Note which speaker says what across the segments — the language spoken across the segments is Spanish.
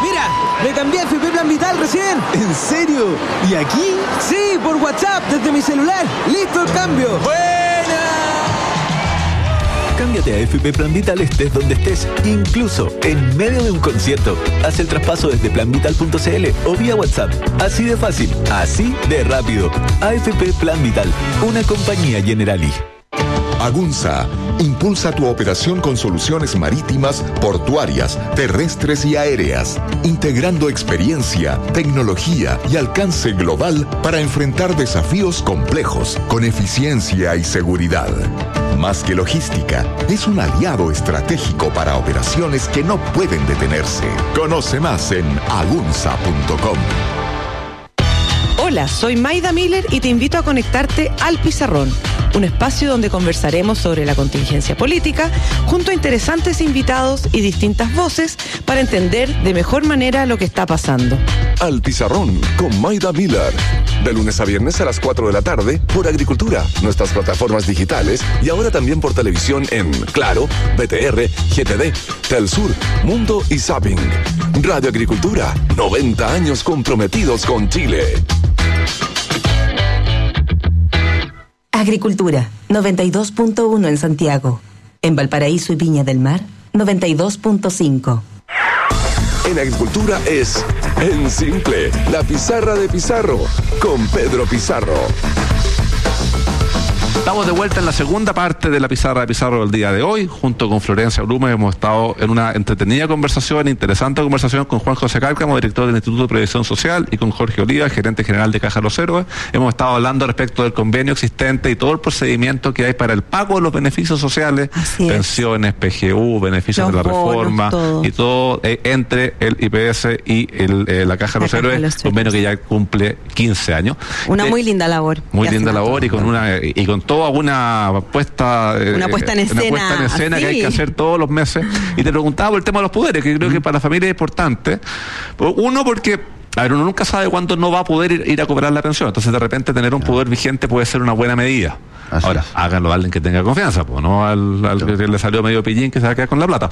Speaker 1: Mira, me cambié a FP Plan Vital recién.
Speaker 2: ¿En serio? ¿Y aquí?
Speaker 1: Sí, por WhatsApp, desde mi celular. ¡Listo el cambio!
Speaker 2: ¡Buena! Cámbiate a FP Plan Vital estés donde estés, incluso en medio de un concierto. Haz el traspaso desde planvital.cl o vía WhatsApp. Así de fácil, así de rápido. AFP Plan Vital, una compañía Generali.
Speaker 3: Agunza impulsa tu operación con soluciones marítimas, portuarias, terrestres y aéreas, integrando experiencia, tecnología y alcance global para enfrentar desafíos complejos con eficiencia y seguridad. Más que logística, es un aliado estratégico para operaciones que no pueden detenerse. Conoce más en agunza.com.
Speaker 4: Hola, soy Maida Miller y te invito a conectarte al Pizarrón, un espacio donde conversaremos sobre la contingencia política junto a interesantes invitados y distintas voces para entender de mejor manera lo que está pasando.
Speaker 5: Al Pizarrón con Maida Miller, de lunes a viernes a las 4 de la tarde por Agricultura, nuestras plataformas digitales y ahora también por televisión en Claro, BTR, GTD, Telsur, Mundo y Zapping. Radio Agricultura, 90 años comprometidos con Chile.
Speaker 6: Agricultura, 92.1 en Santiago. En Valparaíso y Viña del Mar, 92.5.
Speaker 5: En Agricultura es En Simple, la pizarra de Pizarro, con Pedro Pizarro.
Speaker 7: Estamos de vuelta en la segunda parte de la pizarra de Pizarro del día de hoy. Junto con Florencia Blume hemos estado en una entretenida conversación, interesante conversación con Juan José Cárcamo, director del Instituto de Previsión Social, y con Jorge Oliva, gerente general de Caja Los Héroes. Hemos estado hablando respecto del convenio existente y todo el procedimiento que hay para el pago de los beneficios sociales, pensiones, PGU, beneficios de la reforma, y todo entre el IPS y la Caja Los Héroes, convenio que ya cumple 15 años.
Speaker 4: Una muy linda labor.
Speaker 7: Muy linda labor y con toda una puesta en escena que hay que hacer todos los meses. Y te preguntaba por el tema de los poderes, que creo que para la familia es importante. Uno, porque uno nunca sabe cuándo no va a poder ir a cobrar la pensión. Entonces, de repente, tener un poder vigente puede ser una buena medida. Así ahora, háganlo a alguien que tenga confianza, pues, no al que le salió medio pillín que se va a quedar con la plata.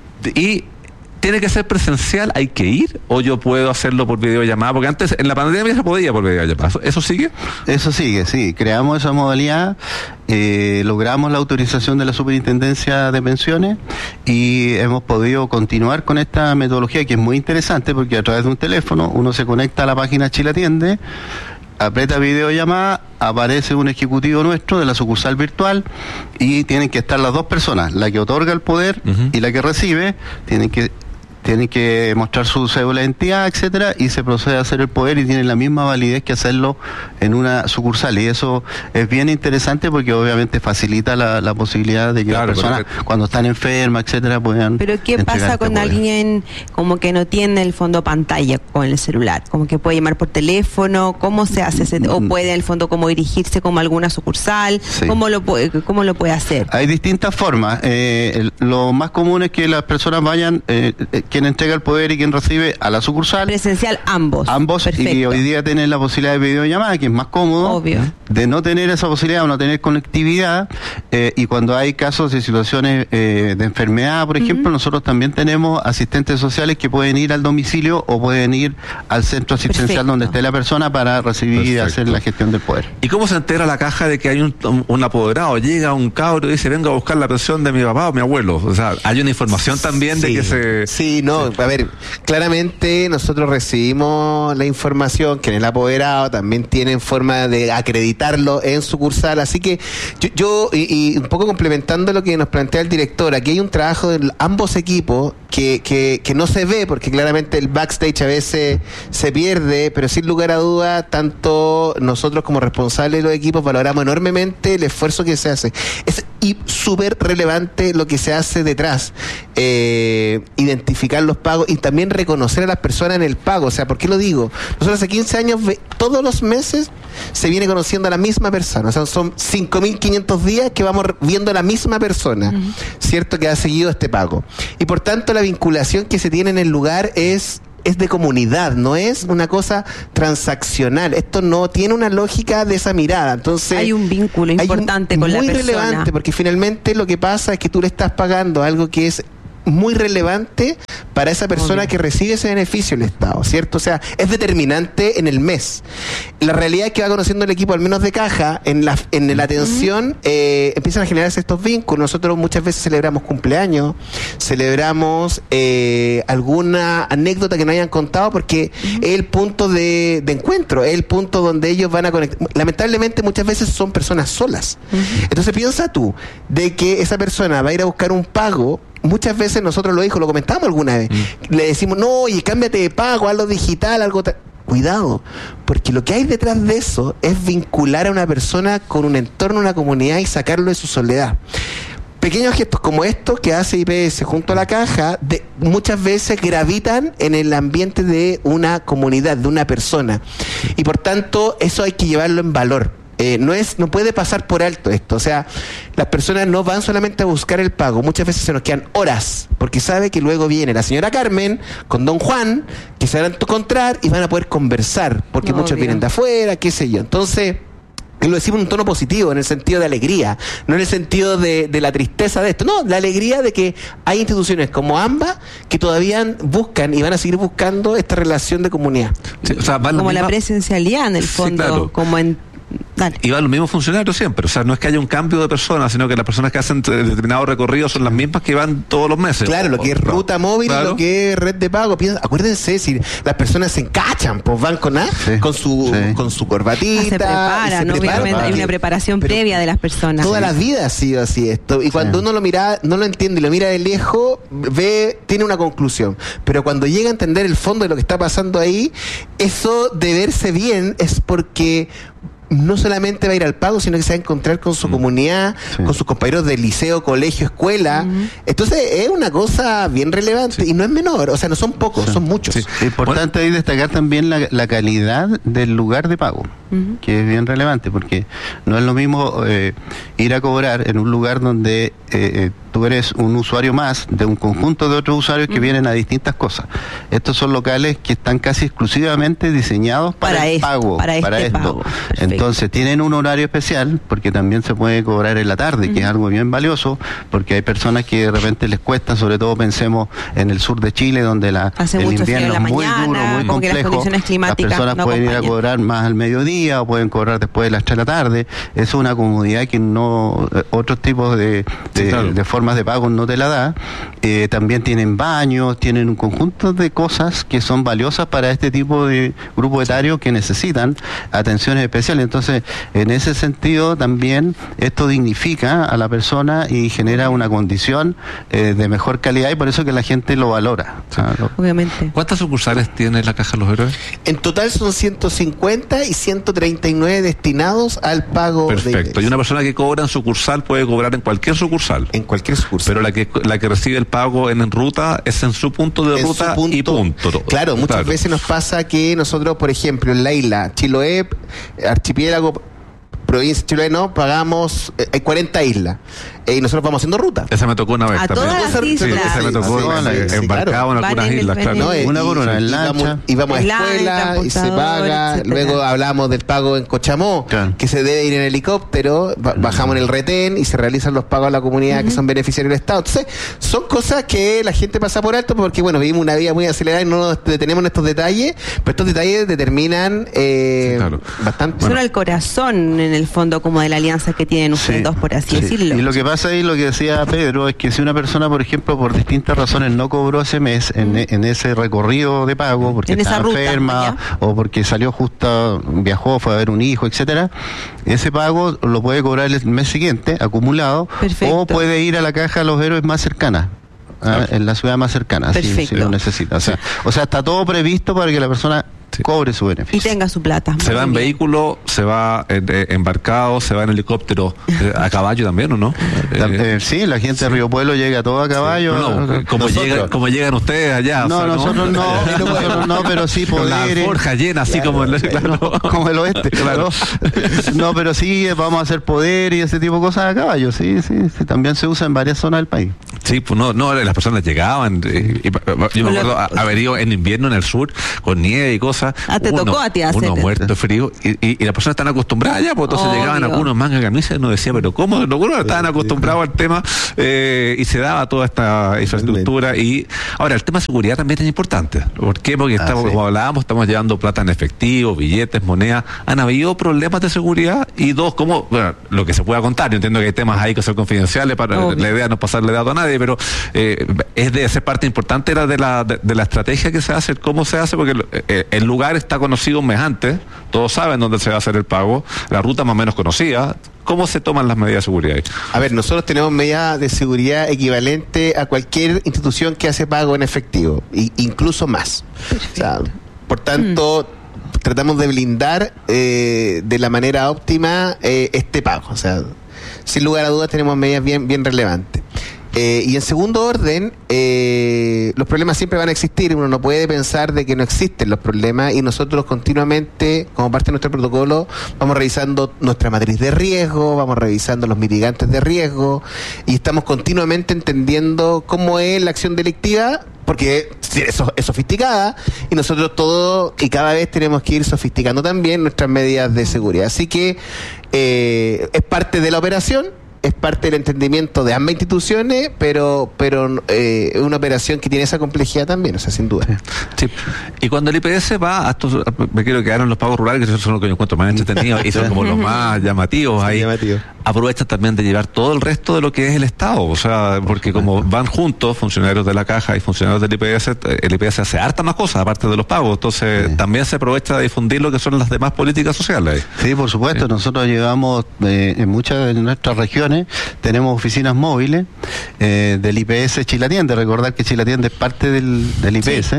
Speaker 7: Y ¿tiene que ser presencial? ¿Hay que ir? ¿O yo puedo hacerlo por videollamada? Porque antes, en la pandemia se podía por videollamada. ¿Eso sigue?
Speaker 8: Eso sigue, sí. Creamos esa modalidad, logramos la autorización de la Superintendencia de Pensiones y hemos podido continuar con esta metodología que es muy interesante porque a través de un teléfono uno se conecta a la página Chile Atiende, aprieta videollamada, aparece un ejecutivo nuestro de la sucursal virtual y tienen que estar las dos personas, la que otorga el poder y la que recibe, tienen que mostrar su cédula de identidad, etcétera, y se procede a hacer el poder y tienen la misma validez que hacerlo en una sucursal. Y eso es bien interesante porque obviamente facilita la posibilidad de que las personas, cuando están enfermas, etcétera, puedan.
Speaker 4: Pero ¿qué pasa con alguien como que no tiene el fondo pantalla con el celular? Como que puede llamar por teléfono, ¿cómo se hace o puede en el fondo como dirigirse como a alguna sucursal? Sí. ¿Cómo lo puede hacer?
Speaker 8: Hay distintas formas. Lo más común es que las personas vayan, quien entrega el poder y quien recibe, a la sucursal.
Speaker 4: Presencial ambos.
Speaker 8: Perfecto. Y hoy día tienen la posibilidad de videollamada, que es más cómodo.
Speaker 4: Obvio.
Speaker 8: De no tener esa posibilidad o no tener conectividad, y cuando hay casos de situaciones de enfermedad, por ejemplo, nosotros también tenemos asistentes sociales que pueden ir al domicilio o pueden ir al centro asistencial donde esté la persona para recibir y hacer la gestión del poder.
Speaker 7: ¿Y cómo se entera la caja de que hay un apoderado? Llega un cabro y dice, vengo a buscar la pensión de mi papá o mi abuelo. O sea, hay una información también de que se...
Speaker 9: Sí, no, a ver, claramente nosotros recibimos la información que en el apoderado también tienen forma de acreditarlo en sucursal, así que yo y un poco complementando lo que nos plantea el director, aquí hay un trabajo de ambos equipos que no se ve porque claramente el backstage a veces se pierde, pero sin lugar a duda tanto nosotros como responsables de los equipos valoramos enormemente el esfuerzo que se hace. Es súper relevante lo que se hace detrás, identificar los pagos y también reconocer a las personas en el pago. O sea, ¿por qué lo digo? Nosotros hace 15 años, todos los meses se viene conociendo a la misma persona. O sea, son 5.500 días que vamos viendo a la misma persona, ¿cierto? Que ha seguido este pago. Y por tanto, la vinculación que se tiene en el lugar es de comunidad, no es una cosa transaccional. Esto no tiene una lógica de esa mirada. Entonces
Speaker 4: hay un vínculo importante con la persona. Muy
Speaker 9: relevante, porque finalmente lo que pasa es que tú le estás pagando algo que es muy relevante para esa persona que recibe ese beneficio del Estado, ¿cierto? O sea, es determinante en el mes. La realidad es que va conociendo el equipo, al menos de caja, en la atención, empiezan a generarse estos vínculos. Nosotros muchas veces celebramos cumpleaños, celebramos alguna anécdota que nos hayan contado, porque es el punto de encuentro, es el punto donde ellos van a conectar. Lamentablemente muchas veces son personas solas. Entonces piensa tú, de que esa persona va a ir a buscar un pago. Muchas veces nosotros lo comentamos alguna vez, le decimos, no, oye, cámbiate de pago, hazlo digital, algo tal. Cuidado, porque lo que hay detrás de eso es vincular a una persona con un entorno, una comunidad, y sacarlo de su soledad. Pequeños gestos como estos que hace IPS junto a la caja, muchas veces gravitan en el ambiente de una comunidad, de una persona, y por tanto eso hay que llevarlo en valor. No puede pasar por alto esto. O sea, las personas no van solamente a buscar el pago, muchas veces se nos quedan horas, porque sabe que luego viene la señora Carmen con don Juan, que se van a encontrar y van a poder conversar, porque muchos vienen de afuera, qué sé yo. Entonces, lo decimos en un tono positivo, en el sentido de alegría, no en el sentido de la tristeza de esto, no, la alegría de que hay instituciones como AMBA que todavía buscan y van a seguir buscando esta relación de comunidad.
Speaker 4: Sí, o sea, como la presencialidad en el fondo, sí, claro. Como en... Dale.
Speaker 7: Y van los mismos funcionarios siempre, o sea, no es que haya un cambio de personas, sino que las personas que hacen determinado recorrido son las mismas que van todos los meses.
Speaker 9: Claro, lo que es ruta móvil, claro, y lo que es red de pago. Acuérdense, si las personas se encachan, pues van con su corbatita,
Speaker 4: se preparan, obviamente hay una preparación previa de las personas.
Speaker 9: Toda la vida ha sido así esto, y cuando uno lo mira, no lo entiende y lo mira de lejos, tiene una conclusión, pero cuando llega a entender el fondo de lo que está pasando ahí, eso de verse bien es porque no solamente va a ir al pago, sino que se va a encontrar con su comunidad, con sus compañeros de liceo, colegio, escuela. Entonces es una cosa bien relevante, y no es menor, o sea, no son pocos, son muchos.
Speaker 8: Importante ahí destacar también la calidad del lugar de pago, que es bien relevante, porque no es lo mismo ir a cobrar en un lugar donde tú eres un usuario más de un conjunto de otros usuarios que vienen a distintas cosas. Estos son locales que están casi exclusivamente diseñados para el pago, para esto. Pago. Entonces tienen un horario especial, porque también se puede cobrar en la tarde, que es algo bien valioso, porque hay personas que de repente les cuesta, sobre todo pensemos en el sur de Chile, donde el invierno es muy duro, muy complejo. Las personas pueden ir a cobrar más al mediodía, o pueden cobrar después de las 3 de la tarde. Es una comodidad que no otros tipos de formas de pago no te la da. También tienen baños, tienen un conjunto de cosas que son valiosas para este tipo de grupo etario que necesitan atenciones especiales. Entonces, en ese sentido también esto dignifica a la persona y genera una condición de mejor calidad, y por eso que la gente lo valora.
Speaker 4: Obviamente.
Speaker 7: ¿Cuántas sucursales tiene la Caja de los Héroes?
Speaker 9: En total son 150 y 139 destinados al pago.
Speaker 7: Perfecto. Y una persona que cobra en sucursal puede cobrar en cualquier sucursal.
Speaker 9: En cualquier sucursal.
Speaker 7: Pero la que recibe el pago en ruta es en su punto de ruta y punto.
Speaker 9: Claro, muchas veces nos pasa que nosotros, por ejemplo, en la isla Chiloé, archipiélago, provincia de Chiloé, no pagamos, hay 40 islas, y nosotros vamos haciendo ruta.
Speaker 7: Esa me tocó una vez
Speaker 4: a
Speaker 7: también.
Speaker 4: Todas las islas.
Speaker 7: Sí, esa me tocó embarcado en algunas islas, claro.
Speaker 9: No,
Speaker 8: una por una, en lancha.
Speaker 9: Íbamos a escuela y se paga, etcétera. Luego hablamos del pago en Cochamó, que se debe ir en helicóptero, bajamos en el retén y se realizan los pagos a la comunidad que son beneficiarios del Estado. Entonces, son cosas que la gente pasa por alto porque, bueno, vivimos una vida muy acelerada y no nos detenemos en estos detalles, pero estos detalles determinan bastante.
Speaker 4: Son el corazón, en el fondo, como de la alianza que tienen ustedes dos, por así decirlo.
Speaker 8: Y lo que pasa ahí, lo que decía Pedro, es que si una persona, por ejemplo, por distintas razones no cobró ese mes en ese recorrido de pago, porque estaba enferma o porque salió justo, viajó, fue a ver un hijo, etcétera, ese pago lo puede cobrar el mes siguiente, acumulado. Perfecto. O puede ir a la Caja de los Héroes más cercana. En la ciudad más cercana, si lo necesita. O sea, está todo previsto para que la persona cobre su beneficio.
Speaker 4: Y tenga su plata.
Speaker 7: Se va en vehículo, se va embarcado, se va en helicóptero, a caballo también, ¿o no?
Speaker 8: Sí, la gente de Río Pueblo llega todo a caballo.
Speaker 7: Como llegan ustedes allá.
Speaker 8: No, nosotros no, pero sí poder.
Speaker 7: La forja llena, así como el
Speaker 8: oeste. Claro. No, pero sí vamos a hacer poder y ese tipo de cosas a caballo. Sí, también se usa en varias zonas del país.
Speaker 7: Sí, pues no, las personas llegaban. Yo me acuerdo haber ido en invierno en el sur, con nieve y cosas, casa.
Speaker 4: Te tocó a ti hacer
Speaker 7: uno muerto de frío y las personas están acostumbradas ya, pues entonces llegaban algunos manga camisa y uno decía, pero ¿cómo? Algunos estaban acostumbrados al tema y se daba toda esta infraestructura. Y ahora, el tema de seguridad también es importante. ¿Por qué? Porque como hablábamos, estamos llevando plata en efectivo, billetes, monedas. Han habido problemas de seguridad y dos, lo que se pueda contar. Yo entiendo que hay temas ahí que son confidenciales, la idea no es pasarle dato a nadie, pero es de ser parte importante de la estrategia que se hace, cómo se hace, porque el lugar está conocido un mes antes, todos saben dónde se va a hacer el pago, la ruta más o menos conocida. ¿Cómo se toman las medidas de seguridad ahí?
Speaker 9: A ver, nosotros tenemos medidas de seguridad equivalente a cualquier institución que hace pago en efectivo, incluso más. O sea, por tanto, tratamos de blindar de la manera óptima este pago. O sea, sin lugar a dudas tenemos medidas bien relevantes. Y en segundo orden, los problemas siempre van a existir. Uno no puede pensar de que no existen los problemas, y nosotros continuamente, como parte de nuestro protocolo, vamos revisando nuestra matriz de riesgo, vamos revisando los mitigantes de riesgo, y estamos continuamente entendiendo cómo es la acción delictiva, porque eso es sofisticada, y nosotros todo y cada vez tenemos que ir sofisticando también nuestras medidas de seguridad. Así que es parte de la operación, es parte del entendimiento de ambas instituciones, pero es una operación que tiene esa complejidad también, o sea, sin duda.
Speaker 7: Sí. Y cuando el IPS va a estos, me quiero quedar en los pagos rurales, que son los que yo encuentro más entretenidos y son como los más llamativos ahí. Aprovechan también de llevar todo el resto de lo que es el Estado, o sea, porque como van juntos funcionarios de la Caja y funcionarios del IPS, el IPS hace harta más cosas aparte de los pagos, entonces también se aprovecha de difundir lo que son las demás políticas sociales.
Speaker 8: Sí, por supuesto, nosotros llevamos en muchas de nuestras regiones, tenemos oficinas móviles del IPS Chilatiende. Recordar que Chilatiende es parte del IPS,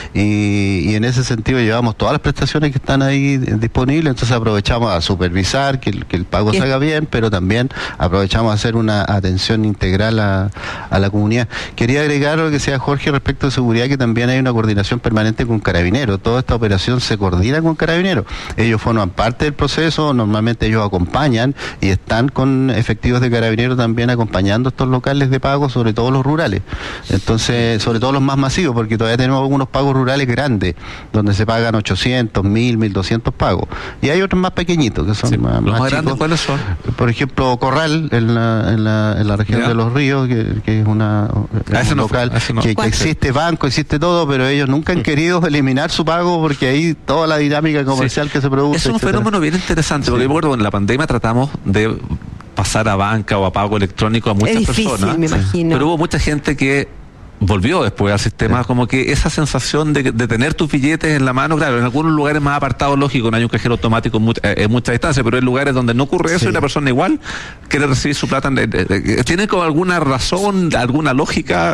Speaker 8: y en ese sentido llevamos todas las prestaciones que están ahí disponibles, entonces aprovechamos a supervisar que el pago se haga bien, pero también aprovechamos a hacer una atención integral a la comunidad. Quería agregar lo que decía Jorge respecto de seguridad, que también hay una coordinación permanente con Carabineros. Toda esta operación se coordina con Carabineros. Ellos forman parte del proceso, normalmente ellos acompañan y están con efectivos de Carabineros también acompañando estos locales de pago, sobre todo los rurales. Entonces, sobre todo los más masivos, porque todavía tenemos algunos pagos rurales grandes, donde se pagan 800, 1.200 pagos. Y hay otros más pequeñitos, que son más
Speaker 7: grandes. ¿Cuáles son?
Speaker 8: Por ejemplo, Corral, en la región de Los Ríos, que es un local que existe banco, existe todo, pero ellos nunca han querido eliminar su pago, porque ahí toda la dinámica comercial que se produce.
Speaker 7: Es un fenómeno bien interesante, porque recuerdo en la pandemia tratamos de pasar a banca o a pago electrónico a muchas personas,
Speaker 4: me imagino.
Speaker 7: Pero hubo mucha gente que volvió después al sistema, como que esa sensación de tener tus billetes en la mano, claro, en algunos lugares más apartados, lógico, no hay un cajero automático en mucha distancia, pero hay lugares donde no ocurre eso y una persona igual quiere recibir su plata. ¿Tiene como alguna razón, alguna lógica?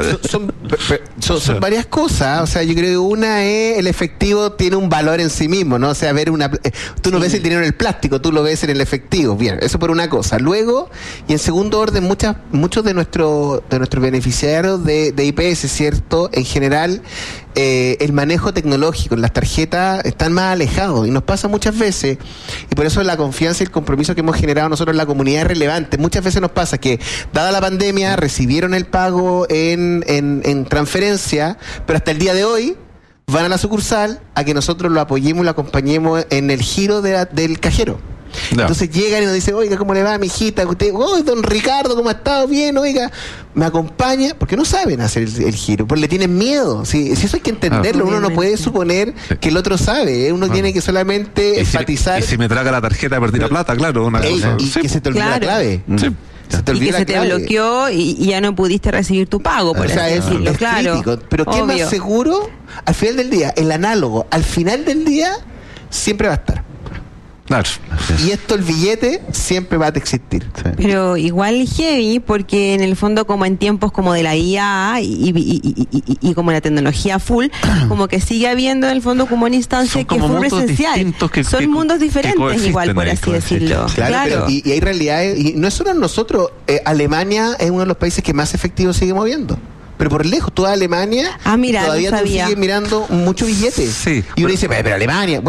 Speaker 9: Son varias cosas, o sea, yo creo que una es el efectivo tiene un valor en sí mismo, ¿no? O sea, tú no ves el dinero en el plástico, tú lo ves en el efectivo, bien, eso por una cosa. Luego, y en segundo orden, muchos de nuestros beneficiarios de IPS, ¿cierto? En general, el manejo tecnológico en las tarjetas están más alejados, y nos pasa muchas veces, y por eso la confianza y el compromiso que hemos generado nosotros en la comunidad es relevante. Muchas veces nos pasa que, dada la pandemia, recibieron el pago en transferencia, pero hasta el día de hoy van a la sucursal a que nosotros lo apoyemos y lo acompañemos en el giro del cajero. No. Entonces llegan y nos dicen, oiga, ¿cómo le va, mijita? Usted, don Ricardo, ¿cómo ha estado? Bien, oiga, me acompaña, porque no saben hacer el giro, porque le tienen miedo. Si eso hay que entenderlo, uno no puede suponer que el otro sabe, uno tiene que solamente enfatizar.
Speaker 7: Y si me traga la tarjeta, perdí la plata, claro.
Speaker 9: Y que se te olvida la clave.
Speaker 7: Sí.
Speaker 4: Y que se te bloqueó y ya no pudiste recibir tu pago, por así decirlo.
Speaker 9: Es crítico. Pero ¿qué más seguro? Al final del día, el análogo, al final del día, siempre va a estar.
Speaker 7: Claro.
Speaker 9: Y el billete siempre va a existir.
Speaker 4: Sí. Pero igual heavy, porque en el fondo, como en tiempos como de la IA y como la tecnología full, como que sigue habiendo en el fondo como una instancia que fue presencial. Son mundos diferentes igual, por así decirlo.
Speaker 9: Claro. Pero, y hay realidades, y no es solo nosotros, Alemania es uno de los países que más efectivo sigue moviendo. Pero por lejos, toda Alemania todavía tú sigues mirando mucho billete.
Speaker 7: Sí,
Speaker 9: y uno dice, pero Alemania, bueno,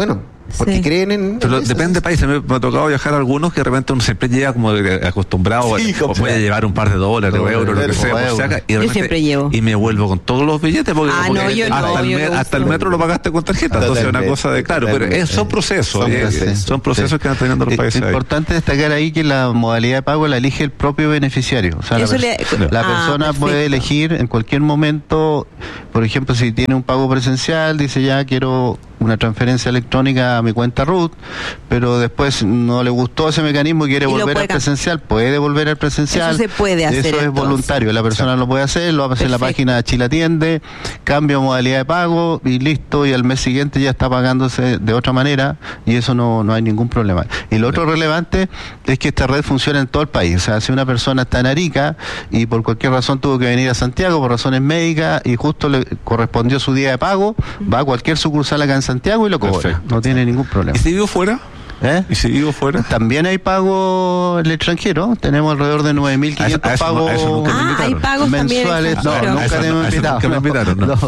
Speaker 9: porque creen en...
Speaker 7: Pero depende de países. Me ha tocado viajar a algunos que de repente uno siempre llega como acostumbrado, o puede llevar un par de dólares o euros, lo que sea,
Speaker 4: yo siempre llevo.
Speaker 7: Y me vuelvo con todos los billetes porque hasta el metro lo pagaste con tarjeta. Entonces es una cosa de claro, pero son procesos. Son procesos que van teniendo los países.
Speaker 8: Es importante destacar ahí que la modalidad de pago la elige el propio beneficiario. O sea, la persona puede elegir en cualquier momento, por ejemplo, si tiene un pago presencial, dice ya quiero una transferencia electrónica a mi cuenta RUT, pero después no le gustó ese mecanismo y quiere volver al presencial, puede volver al presencial.
Speaker 4: Eso se puede hacer.
Speaker 8: Eso es voluntario, la persona lo puede hacer, lo hace en la página de Chile Atiende, cambia modalidad de pago y listo, y al mes siguiente ya está pagándose de otra manera y eso no hay ningún problema. Y lo otro relevante es que esta red funciona en todo el país. O sea, si una persona está en Arica y por cualquier razón tuvo que venir a Santiago por razones médicas y justo le correspondió su día de pago, va a cualquier sucursal acá en Santiago y lo cobra.
Speaker 7: Perfecto.
Speaker 8: No tiene ningún problema.
Speaker 7: ¿Y si vivo fuera? ¿Y si vivo fuera?
Speaker 8: También hay pago en el extranjero. Tenemos alrededor de 9.500 pagos
Speaker 4: hay pagos
Speaker 8: mensuales. Nunca te hemos invitado.
Speaker 7: Nunca me invitaron, ¿no?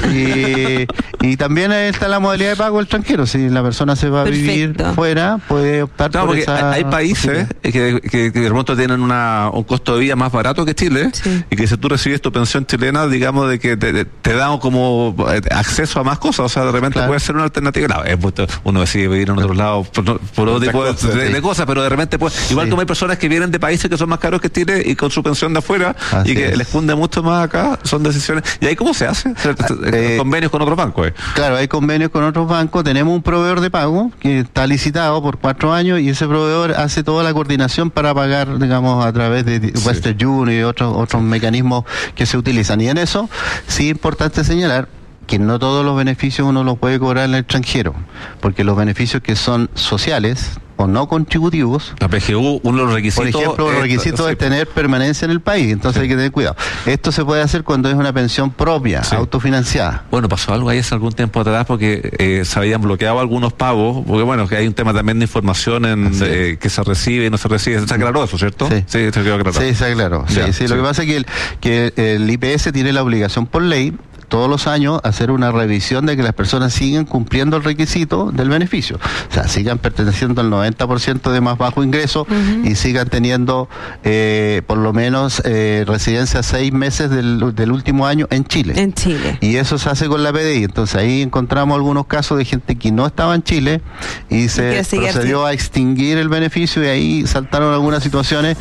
Speaker 8: Y también está la modalidad de pago extranjero. Si la persona se va a vivir fuera, puede optar por esa.
Speaker 7: Hay países que de pronto tienen un costo de vida más barato que Chile, y que si tú recibes tu pensión chilena, digamos de que te dan como acceso a más cosas. O sea, de repente puede ser una alternativa. Claro, uno decide vivir en otro lado por otro tipo de cosas, pero de repente igual como hay personas que vienen de países que son más caros que Chile y con su pensión de afuera y que les cunde mucho más acá, son decisiones. ¿Y ahí cómo se hace? Convenios con otros bancos.
Speaker 8: Claro, hay convenios con otros bancos. Tenemos un proveedor de pago que está licitado por 4 años y ese proveedor hace toda la coordinación para pagar, digamos, a través de Western Union y otros mecanismos que se utilizan. Y en eso sí es importante señalar que no todos los beneficios uno los puede cobrar en el extranjero, porque los beneficios que son sociales o no contributivos,
Speaker 7: la PGU, uno de los requisitos,
Speaker 8: por ejemplo, los requisitos es tener permanencia en el país, entonces hay que tener cuidado. Esto se puede hacer cuando es una pensión propia, autofinanciada.
Speaker 7: Bueno, pasó algo ahí hace algún tiempo atrás porque se habían bloqueado algunos pagos, porque bueno, que hay un tema también de información que se recibe y no se recibe. Se aclaró eso, ¿cierto?
Speaker 8: Sí, se quedó aclarado. Sí, se aclaró. Lo que pasa es que el IPS tiene la obligación por ley todos los años hacer una revisión de que las personas siguen cumpliendo el requisito del beneficio. O sea, sigan perteneciendo al 90% de más bajo ingreso y sigan teniendo por lo menos residencia 6 meses del último año en Chile.
Speaker 4: En Chile.
Speaker 8: Y eso se hace con la PDI. Entonces ahí encontramos algunos casos de gente que no estaba en Chile y se procedió a extinguir el beneficio y ahí saltaron algunas situaciones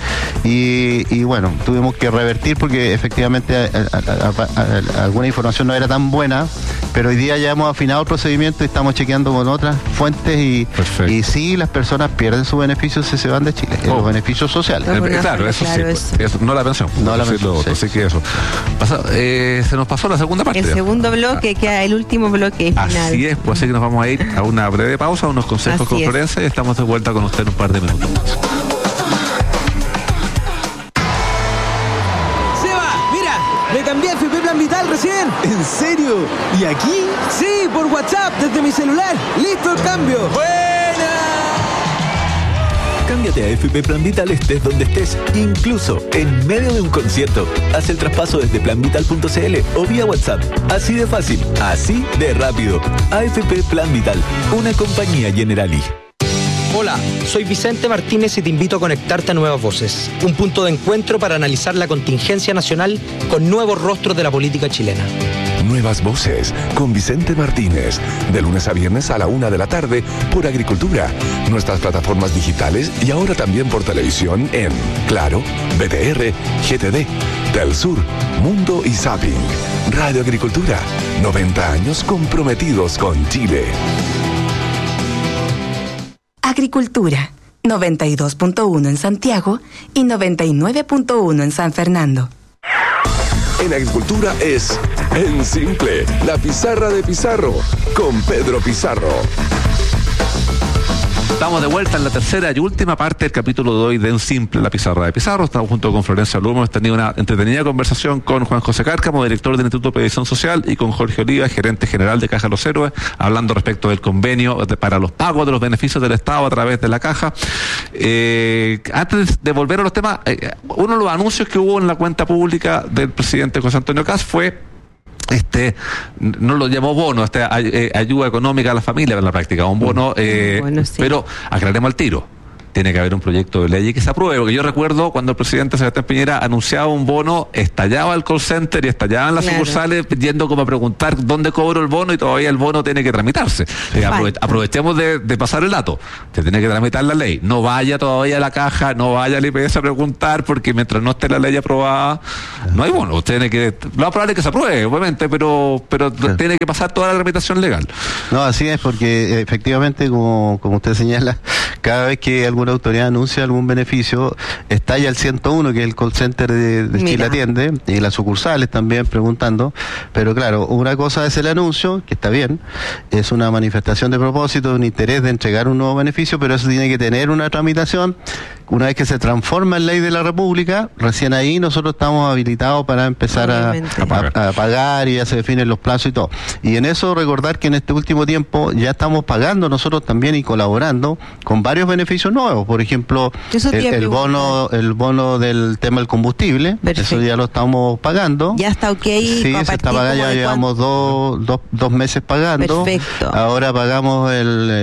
Speaker 8: y bueno, tuvimos que revertir porque efectivamente alguna información no era tan buena, pero hoy día ya hemos afinado el procedimiento y estamos chequeando con otras fuentes y sí, las personas pierden su beneficio si se van de Chile, los beneficios sociales.
Speaker 7: Claro, eso no la pensión. No la pensión. Así que eso. Se nos pasó la segunda parte.
Speaker 4: El segundo bloque, que el último bloque final.
Speaker 7: Así es, pues así que nos vamos a ir a una breve pausa, unos consejos con Florencia y estamos de vuelta con usted en un par de minutos más.
Speaker 1: Me cambié a FP Plan Vital recién.
Speaker 2: ¿En serio? ¿Y aquí?
Speaker 1: Sí, por WhatsApp, desde mi celular. ¡Listo el cambio!
Speaker 2: ¡Buena! Cámbiate a FP Plan Vital estés donde estés, incluso en medio de un concierto. Haz el traspaso desde planvital.cl o vía WhatsApp. Así de fácil, así de rápido. AFP Plan Vital, una compañía Generali.
Speaker 10: Hola, soy Vicente Martínez y te invito a conectarte a Nuevas Voces, un punto de encuentro para analizar la contingencia nacional con nuevos rostros de la política chilena.
Speaker 5: Nuevas Voces, con Vicente Martínez, de lunes a viernes a la 1 de la tarde por Agricultura, nuestras plataformas digitales y ahora también por televisión en Claro, BTR, GTD, Telsur, Mundo y Zapping. Radio Agricultura, 90 años comprometidos con Chile.
Speaker 6: Agricultura, 92.1 en Santiago y 99.1 en San Fernando.
Speaker 5: En Agricultura es En Simple, la pizarra de Pizarro, con Pedro Pizarro.
Speaker 7: Estamos de vuelta en la tercera y última parte del capítulo de hoy de En Simple, la pizarra de Pizarro. Estamos junto con Florencia Lumo. Hemos tenido una entretenida conversación con Juan José Cárcamo, director del Instituto de Previsión Social, y con Jorge Oliva, gerente general de Caja Los Héroes, hablando respecto del convenio para los pagos de los beneficios del Estado a través de la Caja. Antes de volver a los temas, uno de los anuncios que hubo en la cuenta pública del presidente José Antonio Kast fue no lo llamó bono, ayuda económica a la familia en la práctica, un bono, sí. Pero aclaremos al tiro. Tiene que haber un proyecto de ley que se apruebe, porque yo recuerdo cuando el presidente Sebastián Piñera anunciaba un bono, estallaba el call center y estallaban las sucursales yendo como a preguntar dónde cobro el bono, y todavía el bono tiene que tramitarse. Aprovechemos de pasar el dato. Se tiene que tramitar la ley. No vaya todavía a la caja, no vaya al IPS a preguntar, porque mientras no esté la ley aprobada, no hay bono. Lo más probable es que se apruebe, obviamente, pero tiene que pasar toda la tramitación legal.
Speaker 8: No, así es, porque efectivamente, como usted señala, cada vez que alguna autoridad anuncia algún beneficio, estalla el 101, que es el call center de Chile Atiende, y las sucursales también preguntando. Pero claro, una cosa es el anuncio, que está bien, es una manifestación de propósito, un interés de entregar un nuevo beneficio, pero eso tiene que tener una tramitación. Una vez que se transforma en ley de la República, recién ahí nosotros estamos habilitados para empezar a pagar, y ya se definen los plazos y todo. Y en eso recordar que en este último tiempo ya estamos pagando nosotros también y colaborando con varios beneficios nuevos. Por ejemplo, el bono del tema del combustible. Perfecto. Eso ya lo estamos pagando.
Speaker 4: Ya está ok.
Speaker 8: Sí, se está pagando, ya llevamos dos meses pagando.
Speaker 4: Perfecto.
Speaker 8: Ahora pagamos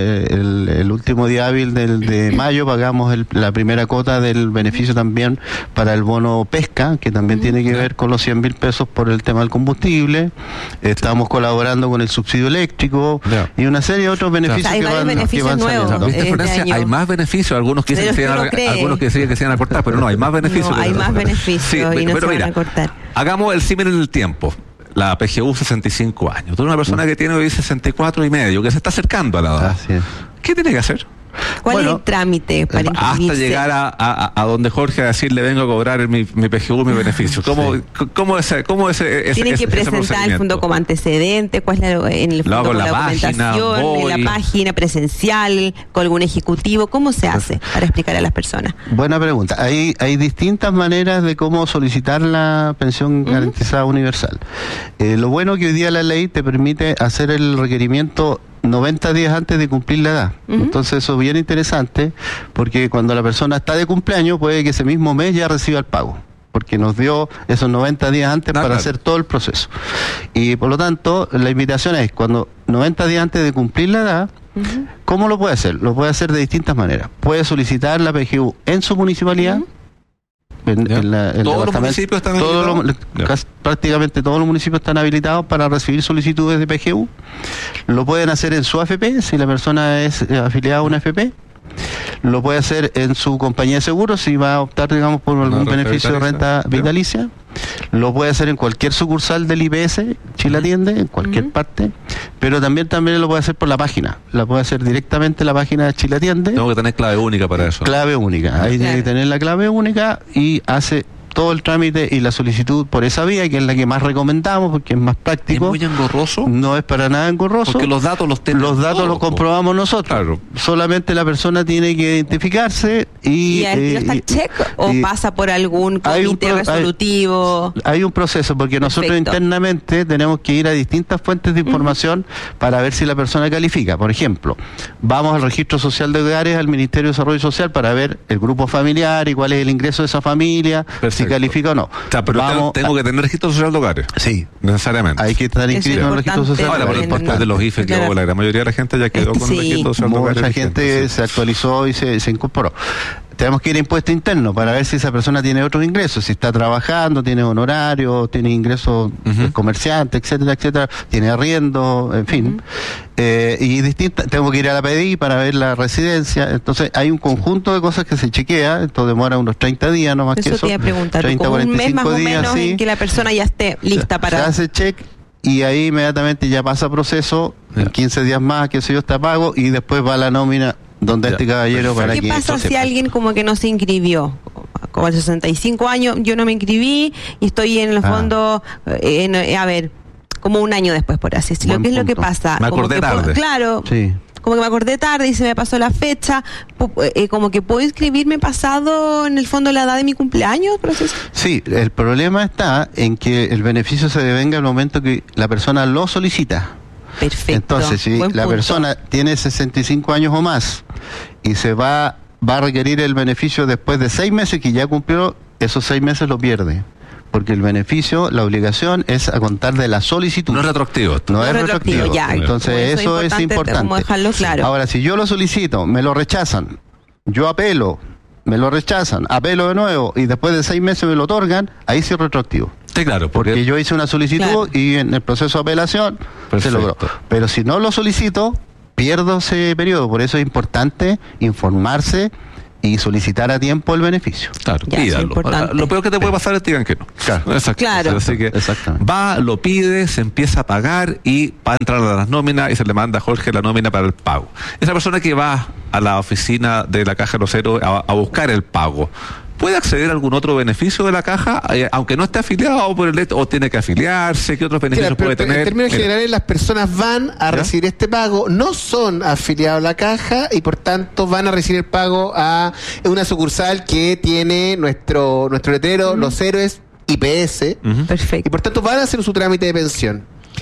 Speaker 8: el último día hábil de mayo, pagamos la primera cota del beneficio también para el bono pesca, que también tiene que ver con los 100.000 pesos por el tema del combustible. Estamos colaborando con el subsidio eléctrico y una serie de otros beneficios que van
Speaker 4: nuevos.
Speaker 7: Hay más beneficios, algunos que decían que se iban a cortar, pero no, hay más beneficios.
Speaker 4: No, hay más beneficios y no se van a cortar.
Speaker 7: Hagamos el símil en el tiempo. La PGU 65 años. Tú eres una persona que tiene hoy 64 y medio, que se está acercando a la edad.
Speaker 8: Así es.
Speaker 7: ¿Qué tiene que hacer?
Speaker 4: ¿Cuál es el trámite para inscribirse?
Speaker 7: Hasta llegar a donde Jorge a decirle vengo a cobrar mi PGU, mi beneficio. ¿Cómo es
Speaker 4: Tienen que presentar el fondo como antecedente, cuál es en el fondo con la documentación, en la página presencial, con algún ejecutivo. ¿Cómo se hace para explicar a las personas?
Speaker 8: Buena pregunta. Hay distintas maneras de cómo solicitar la pensión garantizada universal. Lo bueno que hoy día la ley te permite hacer el requerimiento 90 días antes de cumplir la edad. Entonces eso es bien interesante, porque cuando la persona está de cumpleaños puede que ese mismo mes ya reciba el pago, porque nos dio esos 90 días antes para hacer todo el proceso. Y por lo tanto, la invitación es, cuando 90 días antes de cumplir la edad, ¿cómo lo puede hacer? Lo puede hacer de distintas maneras. Puede solicitar la PGU en su municipalidad.
Speaker 7: Todos los municipios están habilitados.
Speaker 8: Prácticamente todos los municipios están habilitados para recibir solicitudes de PGU. Lo pueden hacer en su AFP, si la persona es afiliada a una AFP. Lo puede hacer en su compañía de seguros, si va a optar, digamos, por algún beneficio de renta vitalicia. Lo puede hacer en cualquier sucursal del IPS, Chile Atiende, en cualquier parte. Pero también lo puede hacer por la página. La puede hacer directamente en la página de Chile Atiende.
Speaker 7: Tengo que tener clave única para eso.
Speaker 8: Clave única. Ahí tiene que tener la clave única y hace todo el trámite y la solicitud por esa vía, que es la que más recomendamos porque es más práctico.
Speaker 7: ¿Es muy engorroso?
Speaker 8: No es para nada engorroso.
Speaker 7: Porque los datos
Speaker 8: los comprobamos nosotros. Claro. Solamente la persona tiene que identificarse y
Speaker 4: está el check o pasa por algún comité resolutivo.
Speaker 8: Hay un proceso, porque nosotros internamente tenemos que ir a distintas fuentes de información para ver si la persona califica. Por ejemplo, vamos al Registro Social de Hogares, al Ministerio de Desarrollo Social, para ver el grupo familiar y cuál es el ingreso de esa familia. Si califica o no.
Speaker 7: O sea, pero tengo que tener registro social de hogares.
Speaker 8: Sí.
Speaker 7: Necesariamente.
Speaker 8: Hay que estar inscrito en el registro social.
Speaker 7: Ahora, por el portal de los IFE, que la gran mayoría de la gente ya quedó con el registro social de hogares.
Speaker 8: Mucha gente se actualizó y se incorporó. Tenemos que ir a impuesto interno para ver si esa persona tiene otros ingresos, si está trabajando, tiene honorario, tiene ingresos comerciantes, etcétera, etcétera, tiene arriendo, en fin. Tengo que ir a la PDI para ver la residencia. Entonces hay un conjunto de cosas que se chequea. Esto demora unos 30 días, no más que eso.
Speaker 4: Eso te iba a preguntar,
Speaker 8: 30,
Speaker 4: como
Speaker 8: 45
Speaker 4: un mes más o
Speaker 8: días,
Speaker 4: menos en que la persona ya esté lista para...
Speaker 8: Se hace check y ahí inmediatamente ya pasa proceso, en 15 días más, que sé yo, está pago, y después va la nómina donde este caballero para que...
Speaker 4: ¿Qué pasa si alguien como que no se inscribió? Como a 65 años, yo no me inscribí y estoy en el fondo, como un año después, por así decirlo. ¿Qué es lo que pasa?
Speaker 7: Me acordé tarde.
Speaker 4: Claro.
Speaker 8: Sí.
Speaker 4: Como que me acordé tarde y se me pasó la fecha, como que puedo inscribirme pasado en el fondo la edad de mi cumpleaños.
Speaker 8: Sí, el problema está en que el beneficio se devenga al momento que la persona lo solicita.
Speaker 4: Perfecto.
Speaker 8: Entonces, si la persona tiene 65 años o más y se va a requerir el beneficio después de 6 meses que ya cumplió, esos 6 meses lo pierde. porque el beneficio, la obligación es a contar de la solicitud.
Speaker 7: No es retroactivo.
Speaker 8: No es retroactivo.
Speaker 4: Ya.
Speaker 8: Entonces eso es importante.
Speaker 4: Como dejarlo claro.
Speaker 8: Ahora, si yo lo solicito, me lo rechazan, yo apelo, me lo rechazan, apelo de nuevo y después de 6 meses me lo otorgan, ahí sí es retroactivo.
Speaker 7: Sí, claro.
Speaker 8: Porque yo hice una solicitud y en el proceso de apelación se logró. Pero si no lo solicito, pierdo ese periodo. Por eso es importante informarse y solicitar a tiempo el beneficio.
Speaker 7: Claro, pídalo. Lo peor que te puede pasar es que digan que no.
Speaker 8: Claro.
Speaker 7: Así que va, lo pide, se empieza a pagar y va a entrar a las nóminas y se le manda a Jorge la nómina para el pago. Esa persona que va a la oficina de la Caja de los Héroes a buscar el pago, ¿puede acceder a algún otro beneficio de la caja, aunque no esté afiliado por el o tiene que afiliarse? ¿Qué otros beneficios puede tener?
Speaker 9: En términos generales, las personas van a recibir este pago, no son afiliados a la caja y por tanto van a recibir el pago a una sucursal que tiene nuestro letrero, Los Héroes, IPS.
Speaker 4: Perfecto.
Speaker 9: Y por tanto van a hacer su trámite de pensión.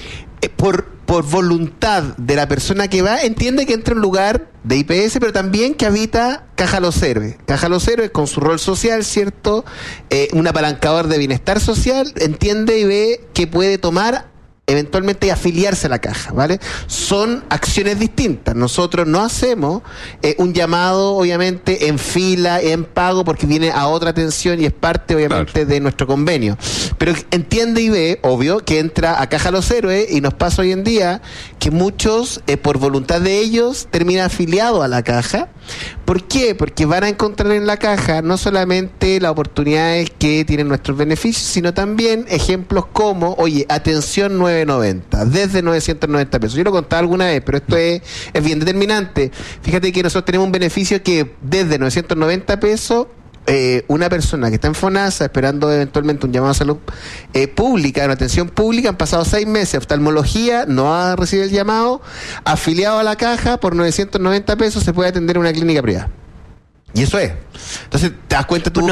Speaker 9: Por voluntad de la persona que va, entiende que entra en un lugar de IPS, pero también que habita Caja Los Héroes. Caja Los Héroes, con su rol social, ¿cierto? Un apalancador de bienestar social, entiende y ve que puede tomar eventualmente afiliarse a la caja, ¿vale? Son acciones distintas. Nosotros no hacemos un llamado, obviamente, en fila, en pago, porque viene a otra atención y es parte, obviamente, de nuestro convenio. Pero entiende y ve, obvio, que entra a Caja Los Héroes y nos pasa hoy en día que muchos, por voluntad de ellos, terminan afiliados a la caja. ¿Por qué? Porque van a encontrar en la caja no solamente las oportunidades que tienen nuestros beneficios, sino también ejemplos como, oye, atención 990, desde 990 pesos. Yo lo contaba alguna vez, pero esto es bien determinante. Fíjate que nosotros tenemos un beneficio que desde 990 pesos, una persona que está en FONASA esperando eventualmente un llamado a salud pública, una atención pública, han pasado 6 meses, oftalmología, no ha recibido el llamado, afiliado a la caja, por 990 pesos se puede atender en una clínica privada. Y eso es. Entonces, te das cuenta tú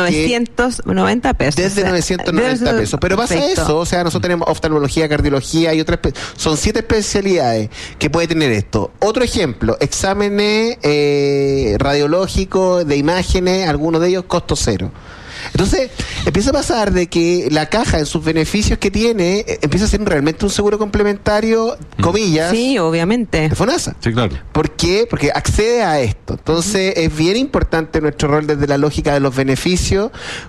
Speaker 4: 990 pesos.
Speaker 9: Desde 990 pesos. Pero pasa eso, o sea, nosotros tenemos oftalmología, cardiología y otras... Son 7 especialidades que puede tener esto. Otro ejemplo, exámenes radiológicos, de imágenes, algunos de ellos costo cero. Entonces, empieza a pasar de que la caja, en sus beneficios que tiene, empieza a ser realmente un seguro complementario, comillas.
Speaker 4: Sí, obviamente.
Speaker 9: De FONASA.
Speaker 7: Sí, claro.
Speaker 9: ¿Por qué? Porque accede a esto. Entonces, es bien importante nuestro rol desde la lógica de los beneficios,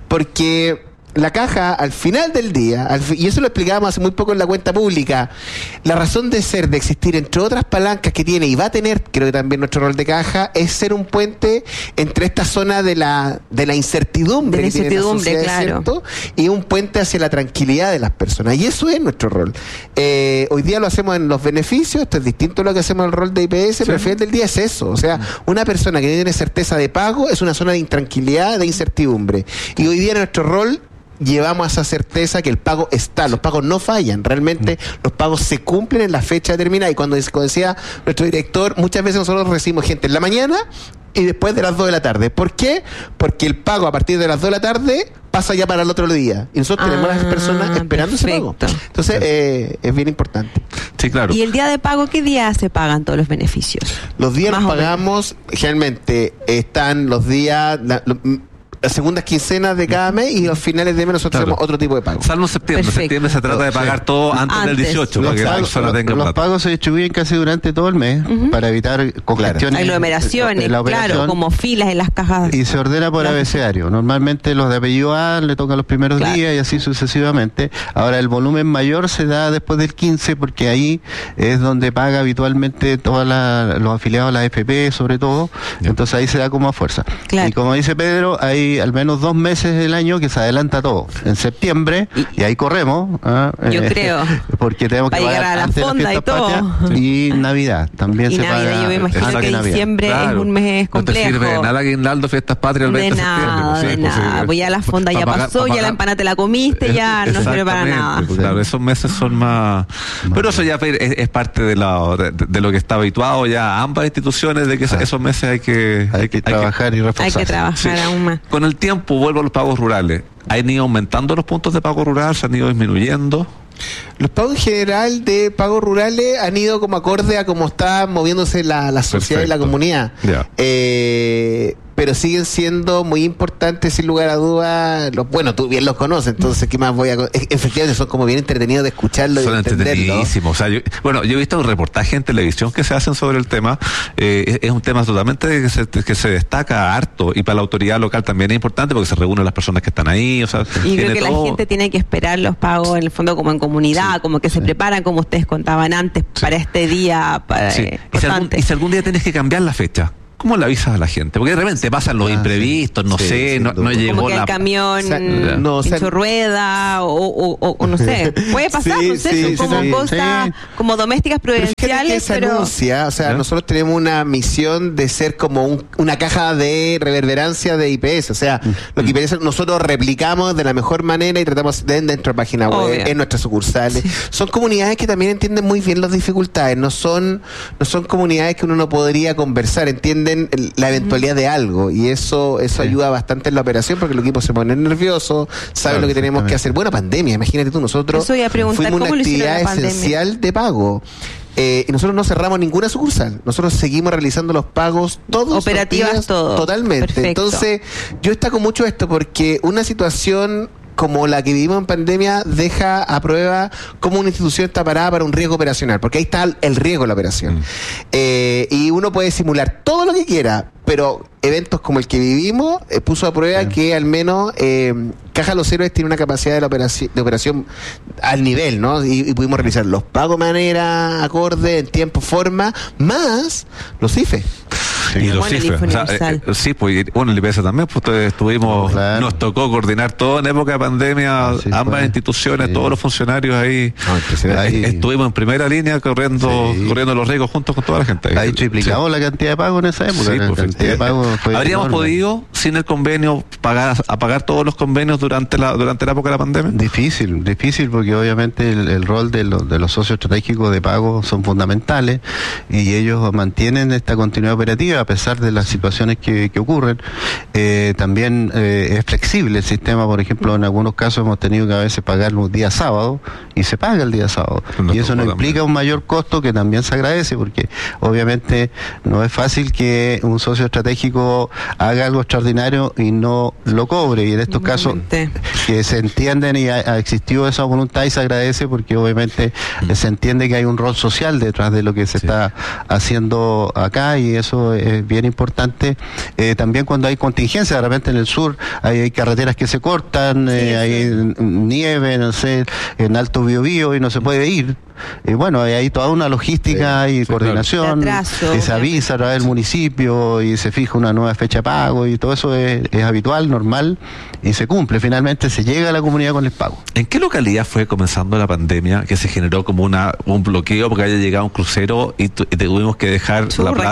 Speaker 9: porque la caja, al final del día, y eso lo explicábamos hace muy poco en la cuenta pública, la razón de ser, de existir, entre otras palancas que tiene y va a tener, creo que también nuestro rol de caja, es ser un puente entre esta zona de la incertidumbre, que tiene la sociedad,
Speaker 4: claro,
Speaker 9: ¿cierto? Y un puente hacia la tranquilidad de las personas. Y eso es nuestro rol. Hoy día lo hacemos en los beneficios, esto es distinto a lo que hacemos en el rol de IPS, pero al final del día es eso. O sea, una persona que no tiene certeza de pago es una zona de intranquilidad, de incertidumbre. Y hoy día nuestro rol llevamos a esa certeza que el pago está, los pagos no fallan, realmente los pagos se cumplen en la fecha determinada. Y como decía nuestro director, muchas veces nosotros recibimos gente en la mañana y después de las 2 de la tarde. ¿Por qué? Porque el pago a partir de las 2 de la tarde pasa ya para el otro día. Y nosotros tenemos a las personas esperando ese pago. Entonces, es bien importante.
Speaker 7: Sí, claro.
Speaker 4: ¿Y el día de pago, qué día se pagan todos los beneficios?
Speaker 9: Los días los pagamos, generalmente están los días... las segundas quincenas de cada mes, y los finales de mes nosotros hacemos otro tipo de pago.
Speaker 7: Salvo septiembre. En septiembre se trata de pagar todo antes del 18.
Speaker 8: Los pagos se distribuyen casi durante todo el mes para evitar congestiones.
Speaker 4: Aglomeraciones, claro, como filas en las cajas.
Speaker 8: Y se ordena por abecedario. Normalmente los de apellido A le tocan los primeros días y así sucesivamente. Ahora, el volumen mayor se da después del 15, porque ahí es donde paga habitualmente todos los afiliados a la AFP, sobre todo. Entonces ahí se da como a fuerza. Y como dice Pedro, hay al menos 2 meses del año que se adelanta todo. En septiembre, y ahí corremos.
Speaker 4: Yo creo.
Speaker 8: Porque tenemos que
Speaker 4: llegar a la fonda y todo.
Speaker 8: Y Navidad también se paga.
Speaker 4: Yo me imagino que diciembre es un mes complejo.
Speaker 7: No te sirve nada guinaldo, fiestas patrias el 20 de septiembre.
Speaker 4: De nada. Pues ya la fonda ya pasó, ya la empanada te la comiste, ya no sirve para nada.
Speaker 7: Claro, esos meses son más... Pero eso ya es parte de lo que está habituado ya a ambas instituciones, de que esos meses hay que
Speaker 8: trabajar y reforzar.
Speaker 4: Hay que trabajar aún más.
Speaker 7: Con el tiempo, vuelvo a los pagos rurales. ¿Han ido aumentando los puntos de pago rural? ¿Se han ido disminuyendo?
Speaker 9: Los pagos en general de pagos rurales han ido como acorde a cómo está moviéndose la sociedad y la comunidad. pero siguen siendo muy importantes, sin lugar a dudas. Bueno, tú bien los conoces, entonces ¿qué más voy a...? Efectivamente son como bien entretenidos de escucharlo y
Speaker 7: de entenderlo. Son entretenidísimos. O sea, yo he visto un reportaje en televisión que se hacen sobre el tema. Es un tema totalmente que se destaca harto, y para la autoridad local también es importante porque se reúnen las personas que están ahí. O sea,
Speaker 4: y creo que la gente tiene que esperar los pagos en el fondo como en comunidad, como que se preparan, como ustedes contaban antes, para este día.
Speaker 7: Y si algún día tenés que cambiar la fecha, ¿cómo le avisas a la gente? Porque de repente pasan los imprevistos, no llegó
Speaker 4: como que el camión hizo rueda o no sé, puede pasar, son como cosas como domésticas prudenciales,
Speaker 9: pero anuncia, o sea, nosotros tenemos una misión de ser como una caja de reverberancia de IPS, o sea, lo que IPS nosotros replicamos de la mejor manera y tratamos dentro de nuestra página web, en nuestras sucursales. Son comunidades que también entienden muy bien las dificultades, no son comunidades que uno no podría conversar, entienden la eventualidad de algo, y eso ayuda bastante en la operación porque el equipo se pone nervioso, sabe lo que tenemos que hacer. Bueno, pandemia, imagínate tú, nosotros fuimos una actividad esencial de pago. Y nosotros no cerramos ninguna sucursal, nosotros seguimos realizando los pagos todos
Speaker 4: operativas,
Speaker 9: los días,
Speaker 4: todo
Speaker 9: totalmente.
Speaker 4: Perfecto.
Speaker 9: Entonces yo destaco mucho esto porque una situación como la que vivimos en pandemia deja a prueba cómo una institución está parada para un riesgo operacional, porque ahí está el riesgo de la operación. Y uno puede simular todo lo que quiera, pero eventos como el que vivimos puso a prueba que al menos Caja Los Héroes tiene una capacidad de operación al nivel, ¿no? Y pudimos realizar los pagos de manera acorde, en tiempo, forma, más los IFE.
Speaker 7: Y los cifras. Pues bueno, el IPS también, pues estuvimos, nos tocó coordinar todo en época de pandemia, ambas instituciones, todos los funcionarios ahí. Estuvimos en primera línea corriendo los riesgos juntos con toda la gente.
Speaker 8: Ahí triplicamos la cantidad de pagos en esa época.
Speaker 7: ¿Habríamos podido, sin el convenio, pagar todos los convenios durante la época de la pandemia?
Speaker 8: Difícil, porque obviamente el rol de los socios estratégicos de pago son fundamentales y ellos mantienen esta continuidad operativa a pesar de las situaciones que ocurren. También es flexible el sistema, por ejemplo, en algunos casos hemos tenido que a veces pagar un día sábado y se paga el día sábado. Y eso no implica un mayor costo, que también se agradece, porque obviamente no es fácil que un socio estratégico haga algo extraordinario y no lo cobre, y en estos casos que se entienden y ha existido esa voluntad y se agradece porque obviamente se entiende que hay un rol social detrás de lo que se está haciendo acá, y eso es bien importante. También cuando hay contingencia, de repente en el sur hay carreteras que se cortan, hay nieve, no sé, en Alto Biobío y no se puede ir. Bueno, hay toda una logística y coordinación, que se avisa a través del municipio y se fija una nueva fecha de pago, y todo eso es habitual, normal, y se cumple. Finalmente se llega a la comunidad con el pago.
Speaker 7: ¿En qué localidad fue comenzando la pandemia que se generó como un bloqueo porque haya llegado un crucero y tuvimos que dejar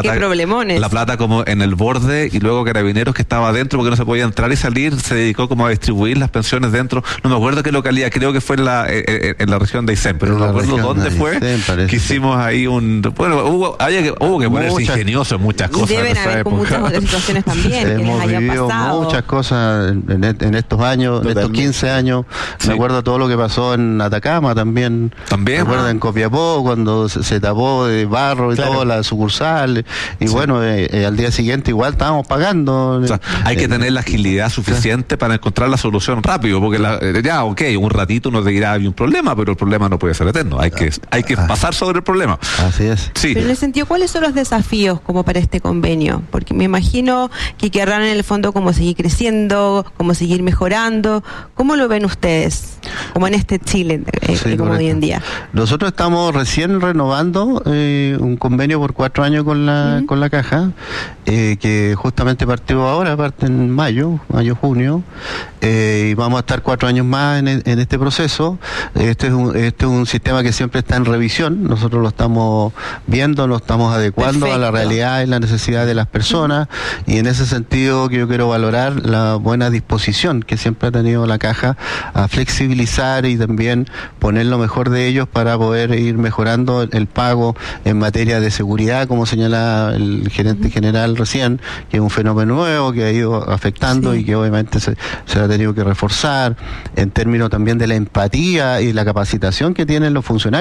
Speaker 7: la plata como en el borde, y luego Carabineros, que estaba adentro porque no se podía entrar y salir, se dedicó como a distribuir las pensiones dentro? No me acuerdo qué localidad, creo que fue en la región de Aysén, pero no me acuerdo dónde fue, que hicimos ahí hubo que ponerse ingenioso en muchas cosas.
Speaker 4: Y deben haber con muchas otras situaciones también que les hayan pasado.
Speaker 8: Muchas cosas en estos años, en estos 15 años. Me acuerdo todo lo que pasó en Atacama también. Me acuerdo en Copiapó, cuando se tapó de barro y todo la sucursal. Y bueno, al día siguiente igual estábamos pagando.
Speaker 7: O sea, hay que tener la agilidad suficiente para encontrar la solución rápido, porque un ratito uno te dirá hay un problema, pero el problema no puede ser eterno. Hay que pasar sobre el problema.
Speaker 8: Así es.
Speaker 4: Pero en el sentido, ¿cuáles son los desafíos como para este convenio? Porque me imagino que querrán en el fondo como seguir creciendo, como seguir mejorando. ¿Cómo lo ven ustedes? Como en este Chile, como hoy en día.
Speaker 8: Nosotros estamos recién renovando un convenio por 4 años con la Caja, que justamente parte en mayo, junio, y vamos a estar 4 años más en este proceso. Este es un sistema que siempre está en revisión. Nosotros lo estamos viendo, lo estamos adecuando a la realidad y la necesidad de las personas, y en ese sentido que yo quiero valorar la buena disposición que siempre ha tenido la Caja a flexibilizar y también poner lo mejor de ellos para poder ir mejorando el pago en materia de seguridad, como señala el gerente general recién, que es un fenómeno nuevo que ha ido afectando y que obviamente se ha tenido que reforzar en términos también de la empatía y la capacitación que tienen los funcionarios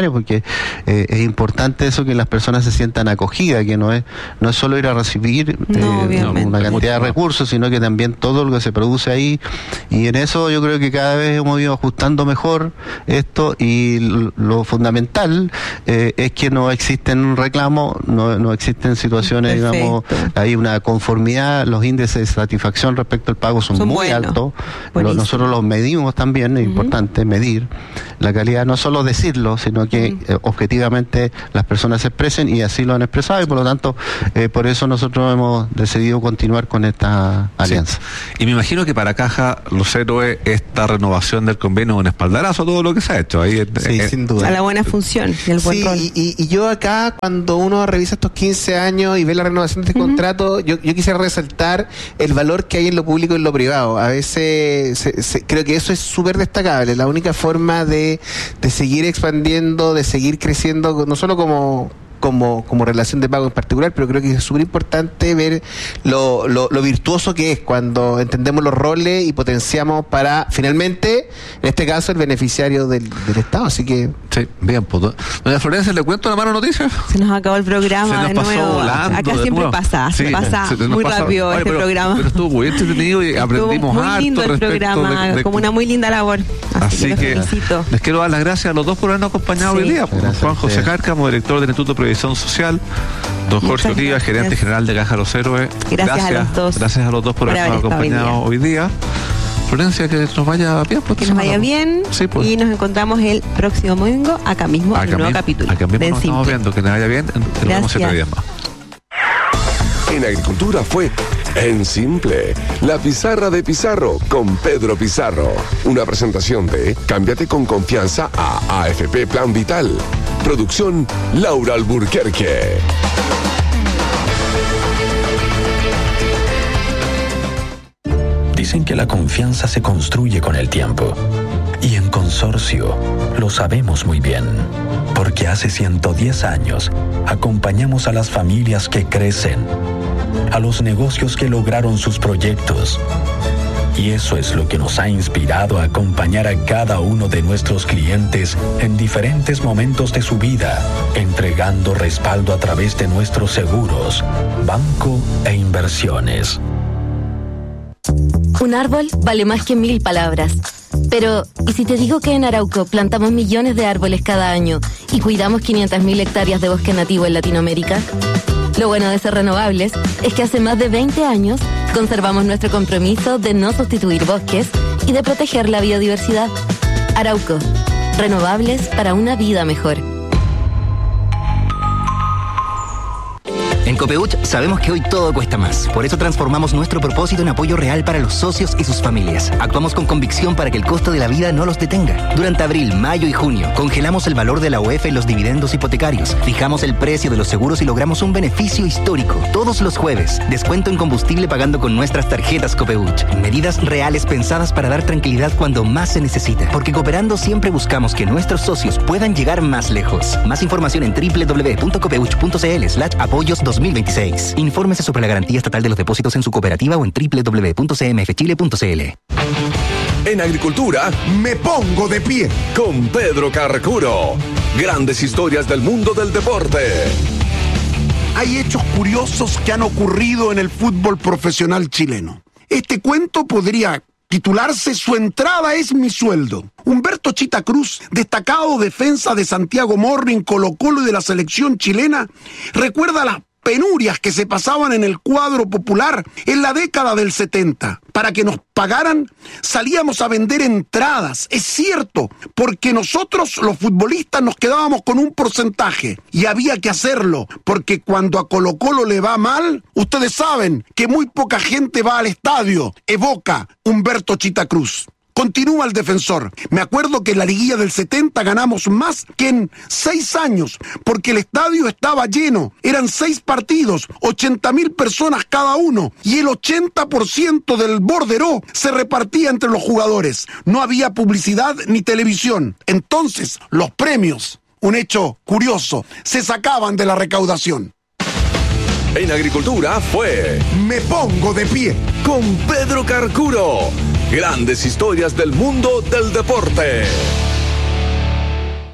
Speaker 8: extraordinario, porque es importante eso, que las personas se sientan acogidas, que no es solo ir a recibir una cantidad de recursos, sino que también todo lo que se produce ahí, y en eso yo creo que cada vez hemos ido ajustando mejor esto, y lo fundamental es que no existen reclamos, no existen situaciones, digamos, hay una conformidad, los índices de satisfacción respecto al pago son muy altos, nosotros los medimos también, es importante medir la calidad, no solo decirlo, sino que objetivamente las personas se expresen, y así lo han expresado, y por lo tanto por eso nosotros hemos decidido continuar con esta alianza.
Speaker 7: Y me imagino que para Caja Los Héroes esta renovación del convenio es un espaldarazo a todo lo que se ha hecho ahí,
Speaker 9: sin duda,
Speaker 4: a la buena función y el buen rol.
Speaker 9: Y yo acá, cuando uno revisa estos 15 años y ve la renovación de este contrato, yo quisiera resaltar el valor que hay en lo público y en lo privado. A veces creo que eso es súper destacable, la única forma de seguir expandiendo, de seguir creciendo, no solo como relación de pago en particular, pero creo que es súper importante ver lo virtuoso que es cuando entendemos los roles y potenciamos para, finalmente, en este caso, el beneficiario del Estado. Así que...
Speaker 7: Sí, bien, pues. Doña Florencia, ¿le cuento una mala noticia?
Speaker 4: Se nos acabó el programa de nuevo. Acá siempre pasa muy rápido este programa.
Speaker 7: Pero estuvo muy entretenido y aprendimos harto.
Speaker 4: Muy lindo el programa, como una muy linda labor. Así que les
Speaker 7: quiero dar las gracias a los dos por habernos acompañado hoy día. Juan José Cárcamo, director del Instituto de Previsión Social, don Jorge Oliva, gerente general de Caja Los Héroes.
Speaker 4: Gracias a los dos
Speaker 7: por habernos acompañado hoy día. Florencia, que nos vaya bien.
Speaker 4: Que nos vaya bien, y nos encontramos el próximo domingo acá mismo en un nuevo capítulo.
Speaker 7: Acá mismo nos estamos viendo, que nos vaya bien. Nos vemos 7 días más.
Speaker 5: En Agricultura fue En Simple, la pizarra de Pizarro con Pedro Pizarro. Una presentación de Cámbiate con confianza a AFP Plan Vital. Producción Laura Alburquerque.
Speaker 11: Dicen que la confianza se construye con el tiempo. Y en Consorcio lo sabemos muy bien. Porque hace 110 años acompañamos a las familias que crecen, a los negocios que lograron sus proyectos. Y eso es lo que nos ha inspirado a acompañar a cada uno de nuestros clientes en diferentes momentos de su vida, entregando respaldo a través de nuestros seguros, banco e inversiones.
Speaker 12: Un árbol vale más que 1000 palabras. Pero, ¿y si te digo que en Arauco plantamos millones de árboles cada año y cuidamos 500.000 hectáreas de bosque nativo en Latinoamérica? Lo bueno de ser renovables es que hace más de 20 años conservamos nuestro compromiso de no sustituir bosques y de proteger la biodiversidad. Arauco, renovables para una vida mejor.
Speaker 13: En Copeuch sabemos que hoy todo cuesta más. Por eso transformamos nuestro propósito en apoyo real para los socios y sus familias. Actuamos con convicción para que el costo de la vida no los detenga. Durante abril, mayo y junio, congelamos el valor de la UEF en los dividendos hipotecarios. Fijamos el precio de los seguros y logramos un beneficio histórico. Todos los jueves, descuento en combustible pagando con nuestras tarjetas Copeuch. Medidas reales pensadas para dar tranquilidad cuando más se necesita. Porque cooperando siempre buscamos que nuestros socios puedan llegar más lejos. Más información en www.copeuch.cl/apoyos 2026. Infórmese sobre la garantía estatal de los depósitos en su cooperativa o en www.cmfchile.cl.
Speaker 5: En Agricultura, me pongo de pie con Pedro Carcuro. Grandes historias del mundo del deporte.
Speaker 14: Hay hechos curiosos que han ocurrido en el fútbol profesional chileno. Este cuento podría titularse Su entrada es mi sueldo. Humberto Chita Cruz, destacado defensa de Santiago Morning, Colo-Colo y de la selección chilena, recuerda las penurias que se pasaban en el cuadro popular en la década del 70. Para que nos pagaran, salíamos a vender entradas, es cierto, porque nosotros los futbolistas nos quedábamos con un porcentaje y había que hacerlo, porque cuando a Colo-Colo le va mal, ustedes saben que muy poca gente va al estadio, evoca Humberto Chita Cruz. Continúa el defensor. Me acuerdo que en la liguilla del 70 ganamos más que en 6 años, porque el estadio estaba lleno. Eran 6 partidos, 80.000 personas cada uno, y el 80% del borderó se repartía entre los jugadores. No había publicidad ni televisión. Entonces, los premios, un hecho curioso, se sacaban de la recaudación.
Speaker 5: En Agricultura fue Me Pongo de Pie con Pedro Carcuro. Grandes historias del mundo del deporte.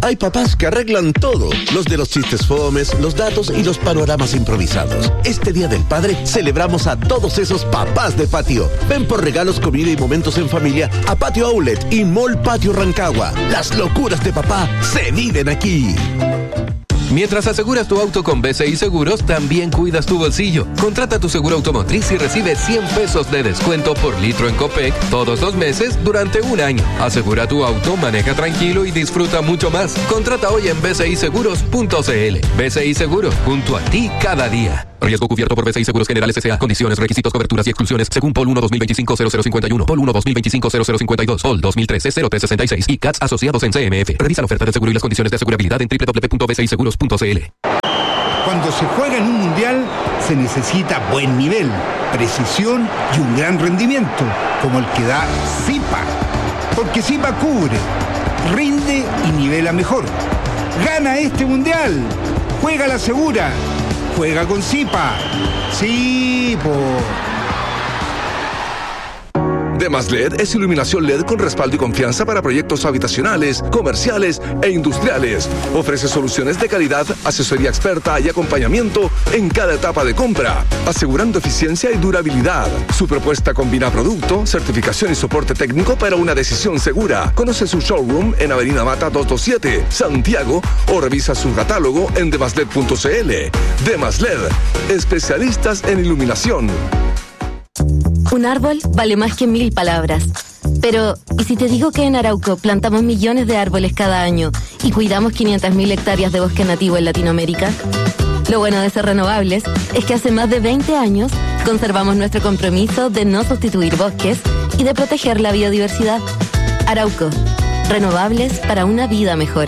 Speaker 15: Hay papás que arreglan todo, los de los chistes fomes, los datos y los panoramas improvisados. Este Día del Padre celebramos a todos esos papás de patio. Ven por regalos, comida y momentos en familia a Patio Outlet y Mall Patio Rancagua. Las locuras de papá se viven aquí.
Speaker 16: Mientras aseguras tu auto con BCI Seguros, también cuidas tu bolsillo. Contrata tu seguro automotriz y recibe 100 pesos de descuento por litro en Copec todos los meses durante un año. Asegura tu auto, maneja tranquilo y disfruta mucho más. Contrata hoy en bciseguros.cl. BCI Seguros, junto a ti cada día. Riesgo cubierto por BCI Seguros Generales S.A. Condiciones, requisitos, coberturas y exclusiones según POL 1-2025-0051, POL 1-2025-0052, POL 2013-0366 y CATS asociados en CMF. Revisa la oferta de seguro y las condiciones de asegurabilidad en www.bciseguros.cl.
Speaker 17: Cuando se juega en un mundial, se necesita buen nivel, precisión y un gran rendimiento, como el que da Zipa. Porque Zipa cubre, rinde y nivela mejor. ¡Gana este mundial! ¡Juega la segura! ¡Juega con Zipa! ¡Sí, po!
Speaker 5: Demas LED es iluminación LED con respaldo y confianza para proyectos habitacionales, comerciales e industriales. Ofrece soluciones de calidad, asesoría experta y acompañamiento en cada etapa de compra, asegurando eficiencia y durabilidad. Su propuesta combina producto, certificación y soporte técnico para una decisión segura. Conoce su showroom en Avenida Mata 227, Santiago, o revisa su catálogo en demasled.cl. Demas LED, especialistas en iluminación.
Speaker 12: Un árbol vale más que 1000 palabras. Pero, ¿y si te digo que en Arauco plantamos millones de árboles cada año y cuidamos 500.000 hectáreas de bosque nativo en Latinoamérica? Lo bueno de ser renovables es que hace más de 20 años conservamos nuestro compromiso de no sustituir bosques y de proteger la biodiversidad. Arauco, renovables para una vida mejor.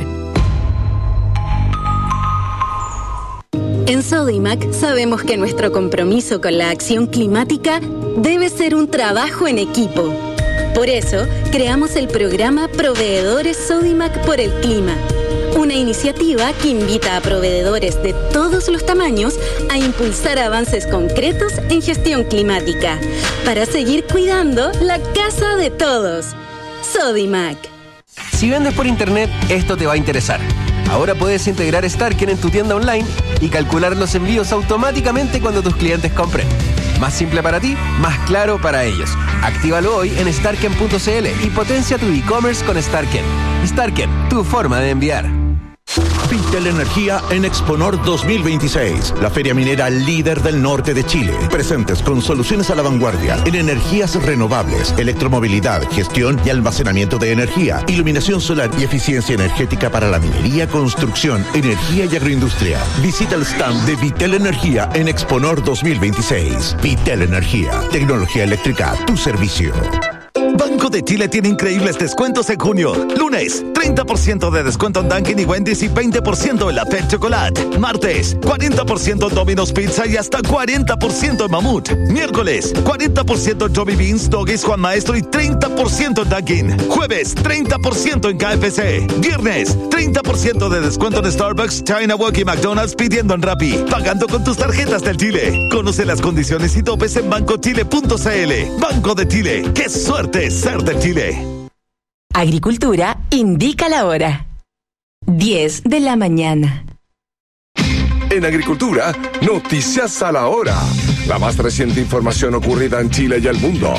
Speaker 18: En Sodimac sabemos que nuestro compromiso con la acción climática debe ser un trabajo en equipo. Por eso, creamos el programa Proveedores Sodimac por el Clima, una iniciativa que invita a proveedores de todos los tamaños a impulsar avances concretos en gestión climática, para seguir cuidando la casa de todos. Sodimac.
Speaker 19: Si vendes por internet, esto te va a interesar. Ahora puedes integrar Starken en tu tienda online y calcular los envíos automáticamente cuando tus clientes compren. Más simple para ti, más claro para ellos. Actívalo hoy en starken.cl y potencia tu e-commerce con Starken. Starken, tu forma de enviar.
Speaker 20: Vitel Energía en Exponor 2026, la feria minera líder del norte de Chile. Presentes con soluciones a la vanguardia en energías renovables, electromovilidad, gestión y almacenamiento de energía, iluminación solar y eficiencia energética para la minería, construcción, energía y agroindustria. Visita el stand de Vitel Energía en Exponor 2026. Vitel Energía, tecnología eléctrica a tu servicio.
Speaker 21: Banco de Chile tiene increíbles descuentos en junio. Lunes, 30% de descuento en Dunkin' y Wendy's y 20% en la Pet Chocolate. Martes, 40% en Domino's Pizza y hasta 40% en Mamut. Miércoles, 40% en Joby Beans, Doggies, Juan Maestro y 30% en Dunkin'. Jueves, 30% en KFC. Viernes, 30% de descuento en Starbucks, China Walk y McDonald's pidiendo en Rappi. Pagando con tus tarjetas del Chile. Conoce las condiciones y topes en bancochile.cl. Banco de Chile. ¡Qué suerte ser de Chile!
Speaker 6: Agricultura indica la hora. 10 de la mañana.
Speaker 5: En Agricultura, noticias a la hora. La más reciente información ocurrida en Chile y el mundo.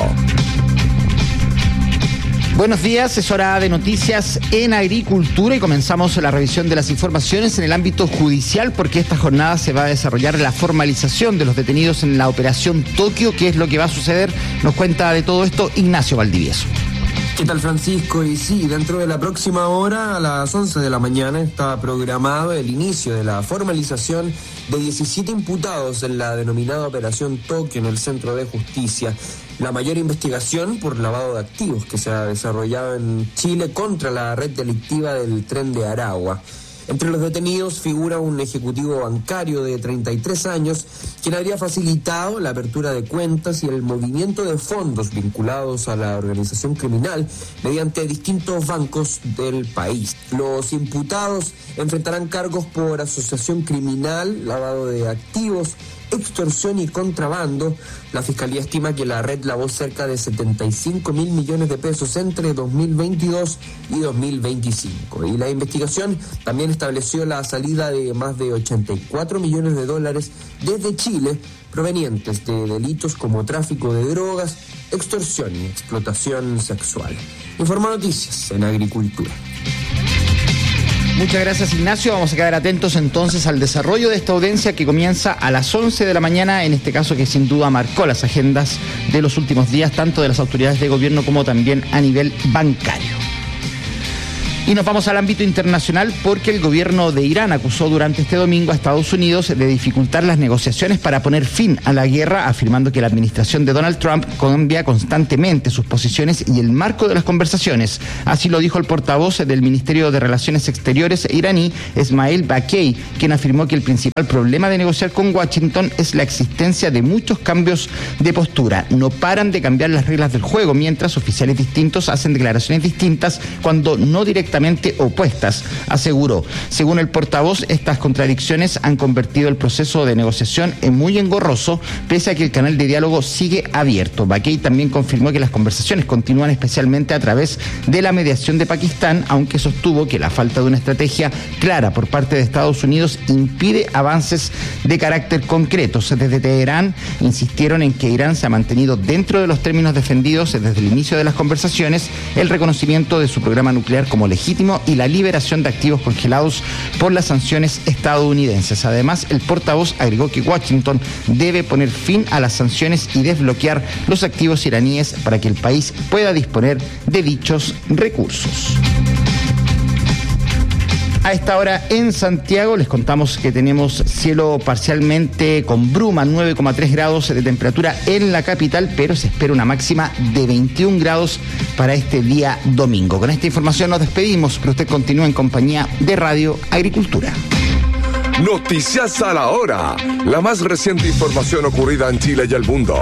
Speaker 22: Buenos días, es hora de noticias en Agricultura y comenzamos la revisión de las informaciones en el ámbito judicial porque esta jornada se va a desarrollar la formalización de los detenidos en la Operación Tokio. ¿Qué es lo que va a suceder? Nos cuenta de todo esto Ignacio Valdivieso.
Speaker 23: ¿Qué tal, Francisco? Y sí, dentro de la próxima hora, a las 11 de la mañana, está programado el inicio de la formalización de 17 imputados en la denominada Operación Tokio en el Centro de Justicia. La mayor investigación por lavado de activos que se ha desarrollado en Chile contra la red delictiva del Tren de Aragua. Entre los detenidos figura un ejecutivo bancario de 33 años, quien habría facilitado la apertura de cuentas y el movimiento de fondos vinculados a la organización criminal mediante distintos bancos del país. Los imputados enfrentarán cargos por asociación criminal, lavado de activos, extorsión y contrabando. La Fiscalía estima que la red lavó cerca de 75.000 millones de pesos entre 2022 y 2025. Y la investigación también estableció la salida de más de 84 millones de dólares desde Chile, provenientes de delitos como tráfico de drogas, extorsión y explotación sexual. Informa Noticias en Agricultura.
Speaker 22: Muchas gracias, Ignacio. Vamos a quedar atentos entonces al desarrollo de esta audiencia que comienza a las 11 de la mañana, en este caso que sin duda marcó las agendas de los últimos días, tanto de las autoridades de gobierno como también a nivel bancario. Y nos vamos al ámbito internacional porque el gobierno de Irán acusó durante este domingo a Estados Unidos de dificultar las negociaciones para poner fin a la guerra, afirmando que la administración de Donald Trump cambia constantemente sus posiciones y el marco de las conversaciones. Así lo dijo el portavoz del Ministerio de Relaciones Exteriores iraní, Esmail Bakey, quien afirmó que el principal problema de negociar con Washington es la existencia de muchos cambios de postura. No paran de cambiar las reglas del juego, mientras oficiales distintos hacen declaraciones distintas cuando no directamente opuestas, aseguró. Según el portavoz, estas contradicciones han convertido el proceso de negociación en muy engorroso, pese a que el canal de diálogo sigue abierto. Bakey también confirmó que las conversaciones continúan especialmente a través de la mediación de Pakistán, aunque sostuvo que la falta de una estrategia clara por parte de Estados Unidos impide avances de carácter concreto. Desde Teherán insistieron en que Irán se ha mantenido dentro de los términos defendidos desde el inicio de las conversaciones, el reconocimiento de su programa nuclear como legítimo y la liberación de activos congelados por las sanciones estadounidenses. Además, el portavoz agregó que Washington debe poner fin a las sanciones y desbloquear los activos iraníes para que el país pueda disponer de dichos recursos. A esta hora en Santiago les contamos que tenemos cielo parcialmente con bruma, 9,3 grados de temperatura en la capital, pero se espera una máxima de 21 grados para este día domingo. Con esta información nos despedimos, pero usted continúa en compañía de Radio Agricultura.
Speaker 5: Noticias a la hora, la más reciente información ocurrida en Chile y el mundo.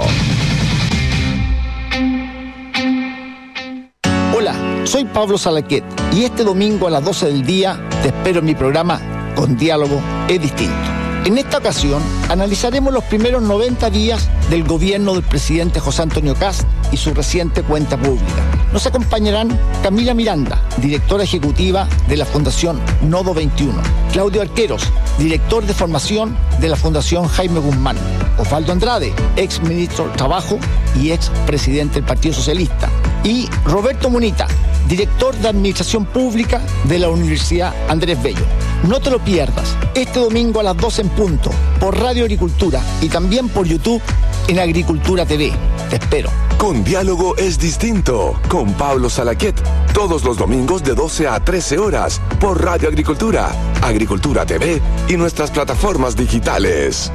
Speaker 1: Hola, soy Pablo Salaquet y este domingo a las 12 del día te espero en mi programa Con Diálogo es Distinto. En esta ocasión analizaremos los primeros 90 días del gobierno del presidente José Antonio Kast y su reciente cuenta pública. Nos acompañarán Camila Miranda, directora ejecutiva de la Fundación Nodo 21, Claudio Arqueros, director de formación de la Fundación Jaime Guzmán, Osvaldo Andrade, ex ministro del Trabajo y ex presidente del Partido Socialista, y Roberto Munita, director de Administración Pública de la Universidad Andrés Bello. No te lo pierdas, este domingo a las 12 en punto, por Radio Agricultura y también por YouTube en Agricultura TV. Te espero.
Speaker 5: Con Diálogo es Distinto, con Pablo Salaquet, todos los domingos de 12 a 13 horas, por Radio Agricultura, Agricultura TV y nuestras plataformas digitales.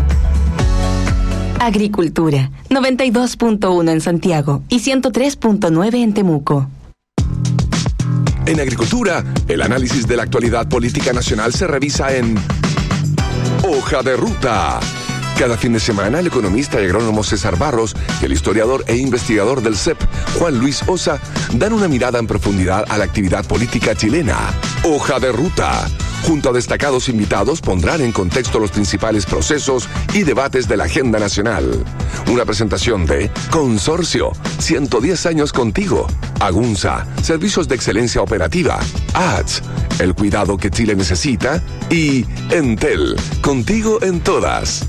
Speaker 6: Agricultura, 92.1 en Santiago y 103.9 en Temuco.
Speaker 5: En Agricultura, el análisis de la actualidad política nacional se revisa en Hoja de Ruta. Cada fin de semana, el economista y agrónomo César Barros y el historiador e investigador del CEP, Juan Luis Osa, dan una mirada en profundidad a la actividad política chilena. Hoja de Ruta. Junto a destacados invitados pondrán en contexto los principales procesos y debates de la agenda nacional. Una presentación de Consorcio, 110 años contigo. Agunza, servicios de excelencia operativa. ADS, el cuidado que Chile necesita. Y Entel, contigo en todas.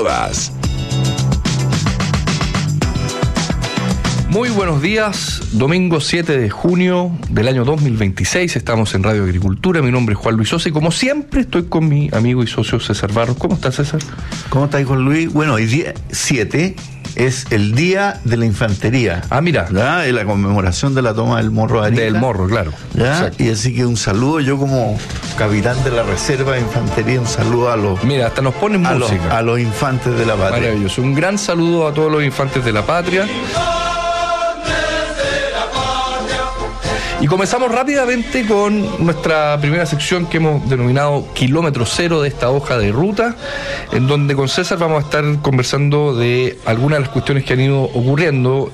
Speaker 2: Muy buenos días, domingo 7 de junio del año 2026, estamos en Radio Agricultura, mi nombre es Juan Luis Osa y como siempre estoy con mi amigo y socio César Barros. ¿Cómo estás, César?
Speaker 3: ¿Cómo estás, Juan Luis? Bueno, hoy día 7 es el Día de la Infantería.
Speaker 2: Ah, mira.
Speaker 3: ¿Ya? En la conmemoración de la toma del Morro de Arica.
Speaker 2: Del Morro, claro.
Speaker 3: ¿Ya? Y así que un saludo, yo como capitán de la Reserva de Infantería, un saludo a los...
Speaker 2: Mira, hasta nos ponen música.
Speaker 3: A los infantes de la patria.
Speaker 2: Maravilloso, un gran saludo a todos los infantes de la patria. Y comenzamos rápidamente con nuestra primera sección que hemos denominado Kilómetro Cero de esta hoja de ruta, en donde con César vamos a estar conversando de algunas de las cuestiones que han ido ocurriendo.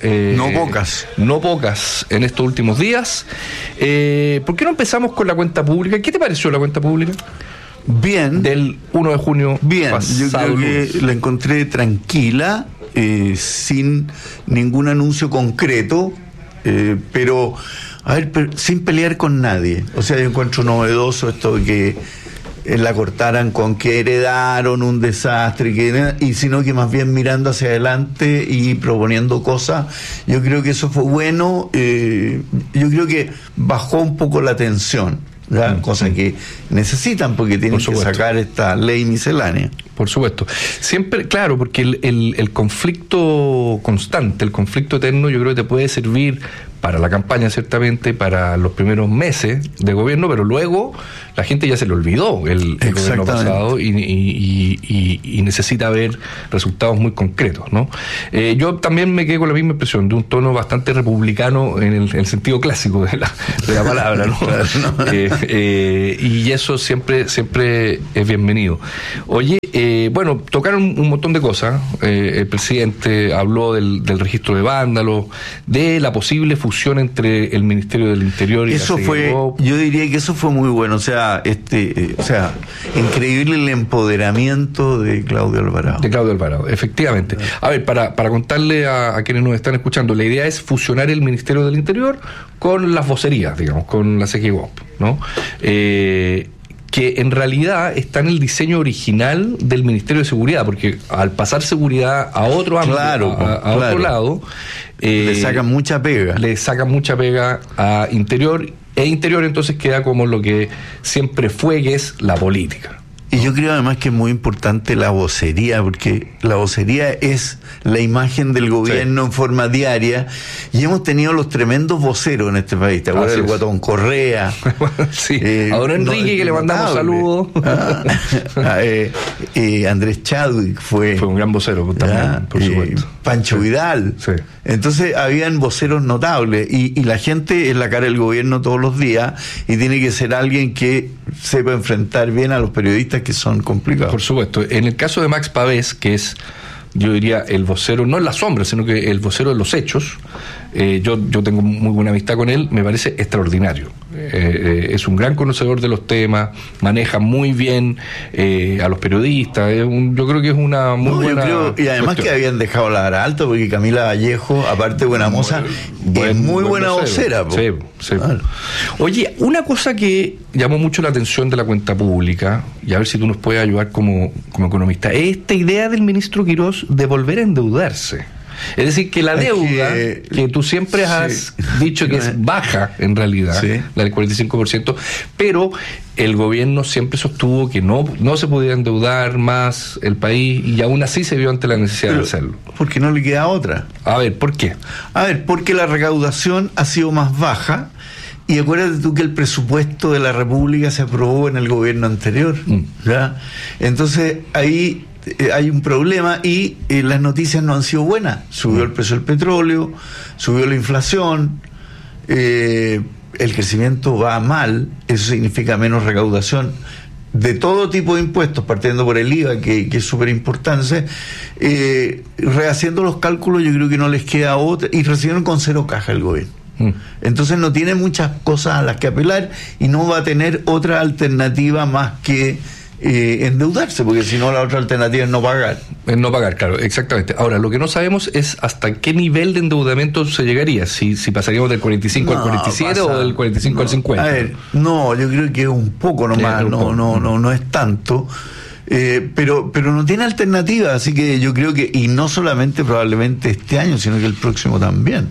Speaker 2: No pocas en estos últimos días. ¿Por qué no empezamos con la cuenta pública? ¿Qué te pareció la cuenta pública?
Speaker 3: Bien.
Speaker 2: Del 1 de junio
Speaker 3: bien,
Speaker 2: pasado.
Speaker 3: Yo creo que la encontré tranquila, sin ningún anuncio concreto, pero sin pelear con nadie. O sea, yo encuentro novedoso esto de que la cortaran con que heredaron un desastre, y sino que más bien mirando hacia adelante y proponiendo cosas. Yo creo que eso fue bueno. Yo creo que bajó un poco la tensión, cosa que necesitan porque tienen que sacar esta ley miscelánea.
Speaker 2: Por supuesto. Siempre, claro, porque el conflicto constante, el conflicto eterno, yo creo que te puede servir para la campaña, ciertamente, para los primeros meses de gobierno, pero luego la gente ya se le olvidó el gobierno pasado y necesita ver resultados muy concretos, ¿no? Yo también me quedé con la misma impresión, de un tono bastante republicano en el sentido clásico de la palabra, ¿no? Claro, ¿no? Y eso siempre es bienvenido. Oye, bueno, tocaron un montón de cosas. El presidente habló del registro de vándalos, de la posible fusión entre el Ministerio del Interior y
Speaker 3: eso fue, yo diría que eso fue muy bueno. O sea, increíble el empoderamiento de Claudio Alvarado.
Speaker 2: De Claudio Alvarado, efectivamente. A ver, para contarle a quienes nos están escuchando, la idea es fusionar el Ministerio del Interior con las vocerías, digamos, con la CGIGOP, ¿no? Que en realidad está en el diseño original del Ministerio de Seguridad, porque al pasar seguridad a otro ámbito, a otro lado,
Speaker 3: le sacan mucha pega.
Speaker 2: Le sacan mucha pega a Interior, e Interior entonces queda como lo que siempre fue, que es la política.
Speaker 3: Y yo creo además que es muy importante la vocería, porque la vocería es la imagen del gobierno en forma diaria, y hemos tenido los tremendos voceros en este país. ¿Te acuerdas del Guatón Correa?
Speaker 2: Sí, a don Enrique, que le mandamos saludos.
Speaker 3: Andrés Chadwick fue
Speaker 2: un gran vocero también, por supuesto.
Speaker 3: Pancho Vidal.
Speaker 2: Sí.
Speaker 3: Entonces habían voceros notables, y la gente es la cara del gobierno todos los días, y tiene que ser alguien que sepa enfrentar bien a los periodistas, que son complicados.
Speaker 2: Por supuesto. En el caso de Max Pavés, que es, yo diría, el vocero, no en la sombra, sino que el vocero de los hechos, yo tengo muy buena amistad con él, me parece extraordinario. Es un gran conocedor de los temas, maneja muy bien a los periodistas, yo creo que es una muy buena
Speaker 3: y además cuestión. Que habían dejado la vara alta, porque Camila Vallejo, aparte de buena moza, es muy buena vocera.
Speaker 2: Sí. Claro. Oye, una cosa que llamó mucho la atención de la cuenta pública, y a ver si tú nos puedes ayudar como economista, es esta idea del ministro Quirós de volver a endeudarse. Es decir, que la deuda, que tú siempre has dicho que es baja en realidad, la del 45%, pero el gobierno siempre sostuvo que no se podía endeudar más el país, y aún así se vio ante la necesidad de hacerlo.
Speaker 3: Porque no le queda otra.
Speaker 2: A ver, ¿por qué?
Speaker 3: Porque la recaudación ha sido más baja. Y acuérdate tú que el presupuesto de la República se aprobó en el gobierno anterior, ¿ya? Entonces ahí hay un problema, y las noticias no han sido buenas. Subió el precio del petróleo, subió la inflación, el crecimiento va mal, eso significa menos recaudación de todo tipo de impuestos, partiendo por el IVA, que es súper importante. Rehaciendo los cálculos, yo creo que no les queda otra, y recibieron con cero caja el gobierno. Entonces no tiene muchas cosas a las que apelar, y no va a tener otra alternativa más que endeudarse, porque si no la otra alternativa es no pagar.
Speaker 2: No pagar, claro, exactamente. Ahora, lo que no sabemos es hasta qué nivel de endeudamiento se llegaría, si pasaríamos del 45 al 47 o del 45 al 50.
Speaker 3: A ver, yo creo que es un poco nomás, no es tanto. Pero no tiene alternativa, así que yo creo que, y no solamente probablemente este año, sino que el próximo también.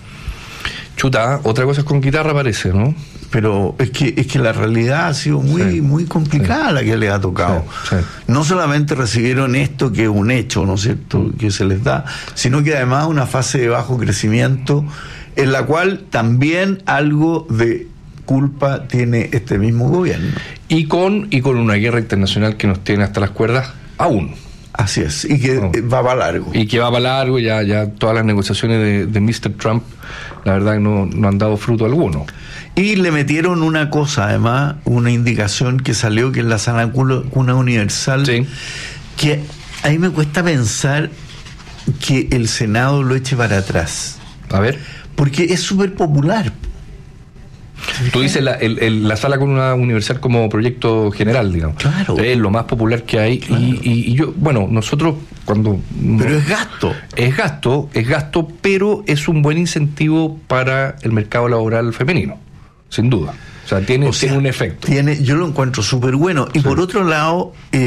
Speaker 2: Chuta, otra cosa es con guitarra, parece, ¿no?
Speaker 3: Pero es que la realidad ha sido muy complicada, la que les ha tocado. No solamente recibieron esto, que es un hecho, ¿no es cierto?, que se les da, sino que además una fase de bajo crecimiento, en la cual también algo de culpa tiene este mismo gobierno.
Speaker 2: Y con una guerra internacional que nos tiene hasta las cuerdas aún.
Speaker 3: Así es, y que va para largo.
Speaker 2: Y que va para largo, ya todas las negociaciones de Mr. Trump, la verdad que no han dado fruto alguno.
Speaker 3: Y le metieron una cosa, además, una indicación que salió, que es la sana cuna universal, que a mí me cuesta pensar que el Senado lo eche para atrás.
Speaker 2: A ver.
Speaker 3: Porque es súper popular.
Speaker 2: Tú dices la sala con una universal como proyecto general, digamos.
Speaker 3: Claro.
Speaker 2: Es lo más popular que hay. Claro. Y yo, bueno, nosotros cuando...
Speaker 3: Pero es gasto.
Speaker 2: Es gasto, pero es un buen incentivo para el mercado laboral femenino, sin duda. O sea, tiene un efecto.
Speaker 3: Yo lo encuentro súper bueno. Y por otro lado...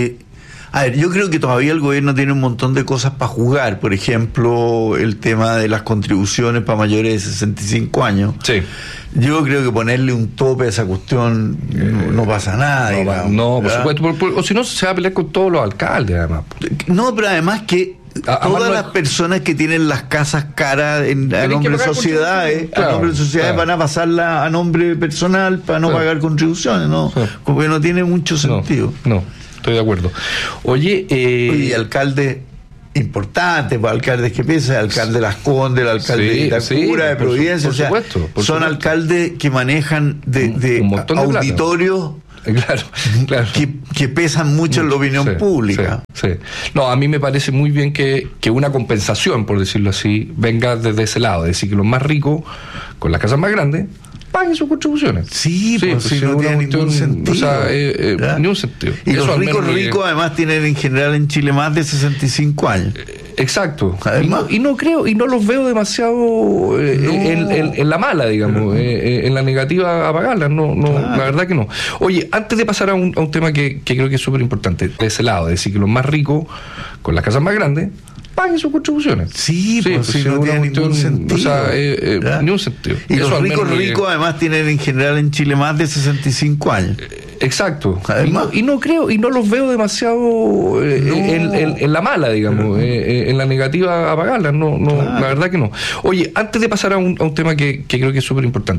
Speaker 3: a ver, yo creo que todavía el gobierno tiene un montón de cosas para jugar. Por ejemplo, el tema de las contribuciones para mayores de 65 años.
Speaker 2: Sí.
Speaker 3: Yo creo que ponerle un tope a esa cuestión no pasa nada.
Speaker 2: Por supuesto. O si no, se va a pelear con todos los alcaldes, además.
Speaker 3: No, pero además que todas las personas que tienen las casas caras a nombre de sociedades, van a pasarla a nombre personal para no pagar contribuciones, ¿no? Sí. Porque no tiene mucho sentido.
Speaker 2: No. Estoy de acuerdo. Oye,
Speaker 3: alcalde importante, pues alcaldes que pesan, el alcalde de Las Condes, el alcalde de Itacura, de Providencia, por supuesto. Alcaldes que manejan de auditorios
Speaker 2: claro.
Speaker 3: Que pesan mucho en la opinión pública.
Speaker 2: Sí. No, a mí me parece muy bien que una compensación, por decirlo así, venga desde ese lado, es decir, que los más ricos, con las casas más grandes, paguen sus contribuciones.
Speaker 3: Sí, pues no tiene ningún sentido.
Speaker 2: O sea, ningún sentido.
Speaker 3: Y eso, los ricos además tienen en general en Chile más de 65 años.
Speaker 2: Exacto. Y no creo, y no los veo demasiado en la mala, digamos, en la negativa a pagarlas. No, la verdad que no. Oye, antes de pasar a un tema que creo que es súper importante, de ese lado, es decir, que los más ricos, con las casas más grandes, paguen sus contribuciones.
Speaker 3: Sí, pues no tiene ningún sentido.
Speaker 2: O sea, ningún sentido.
Speaker 3: Y los ricos además tienen en general en Chile más de 65 años.
Speaker 2: Exacto. Y no creo, y no los veo demasiado en la mala, digamos, en la negativa a pagarlas. La verdad que no. Oye, antes de pasar a un tema que creo que es súper importante,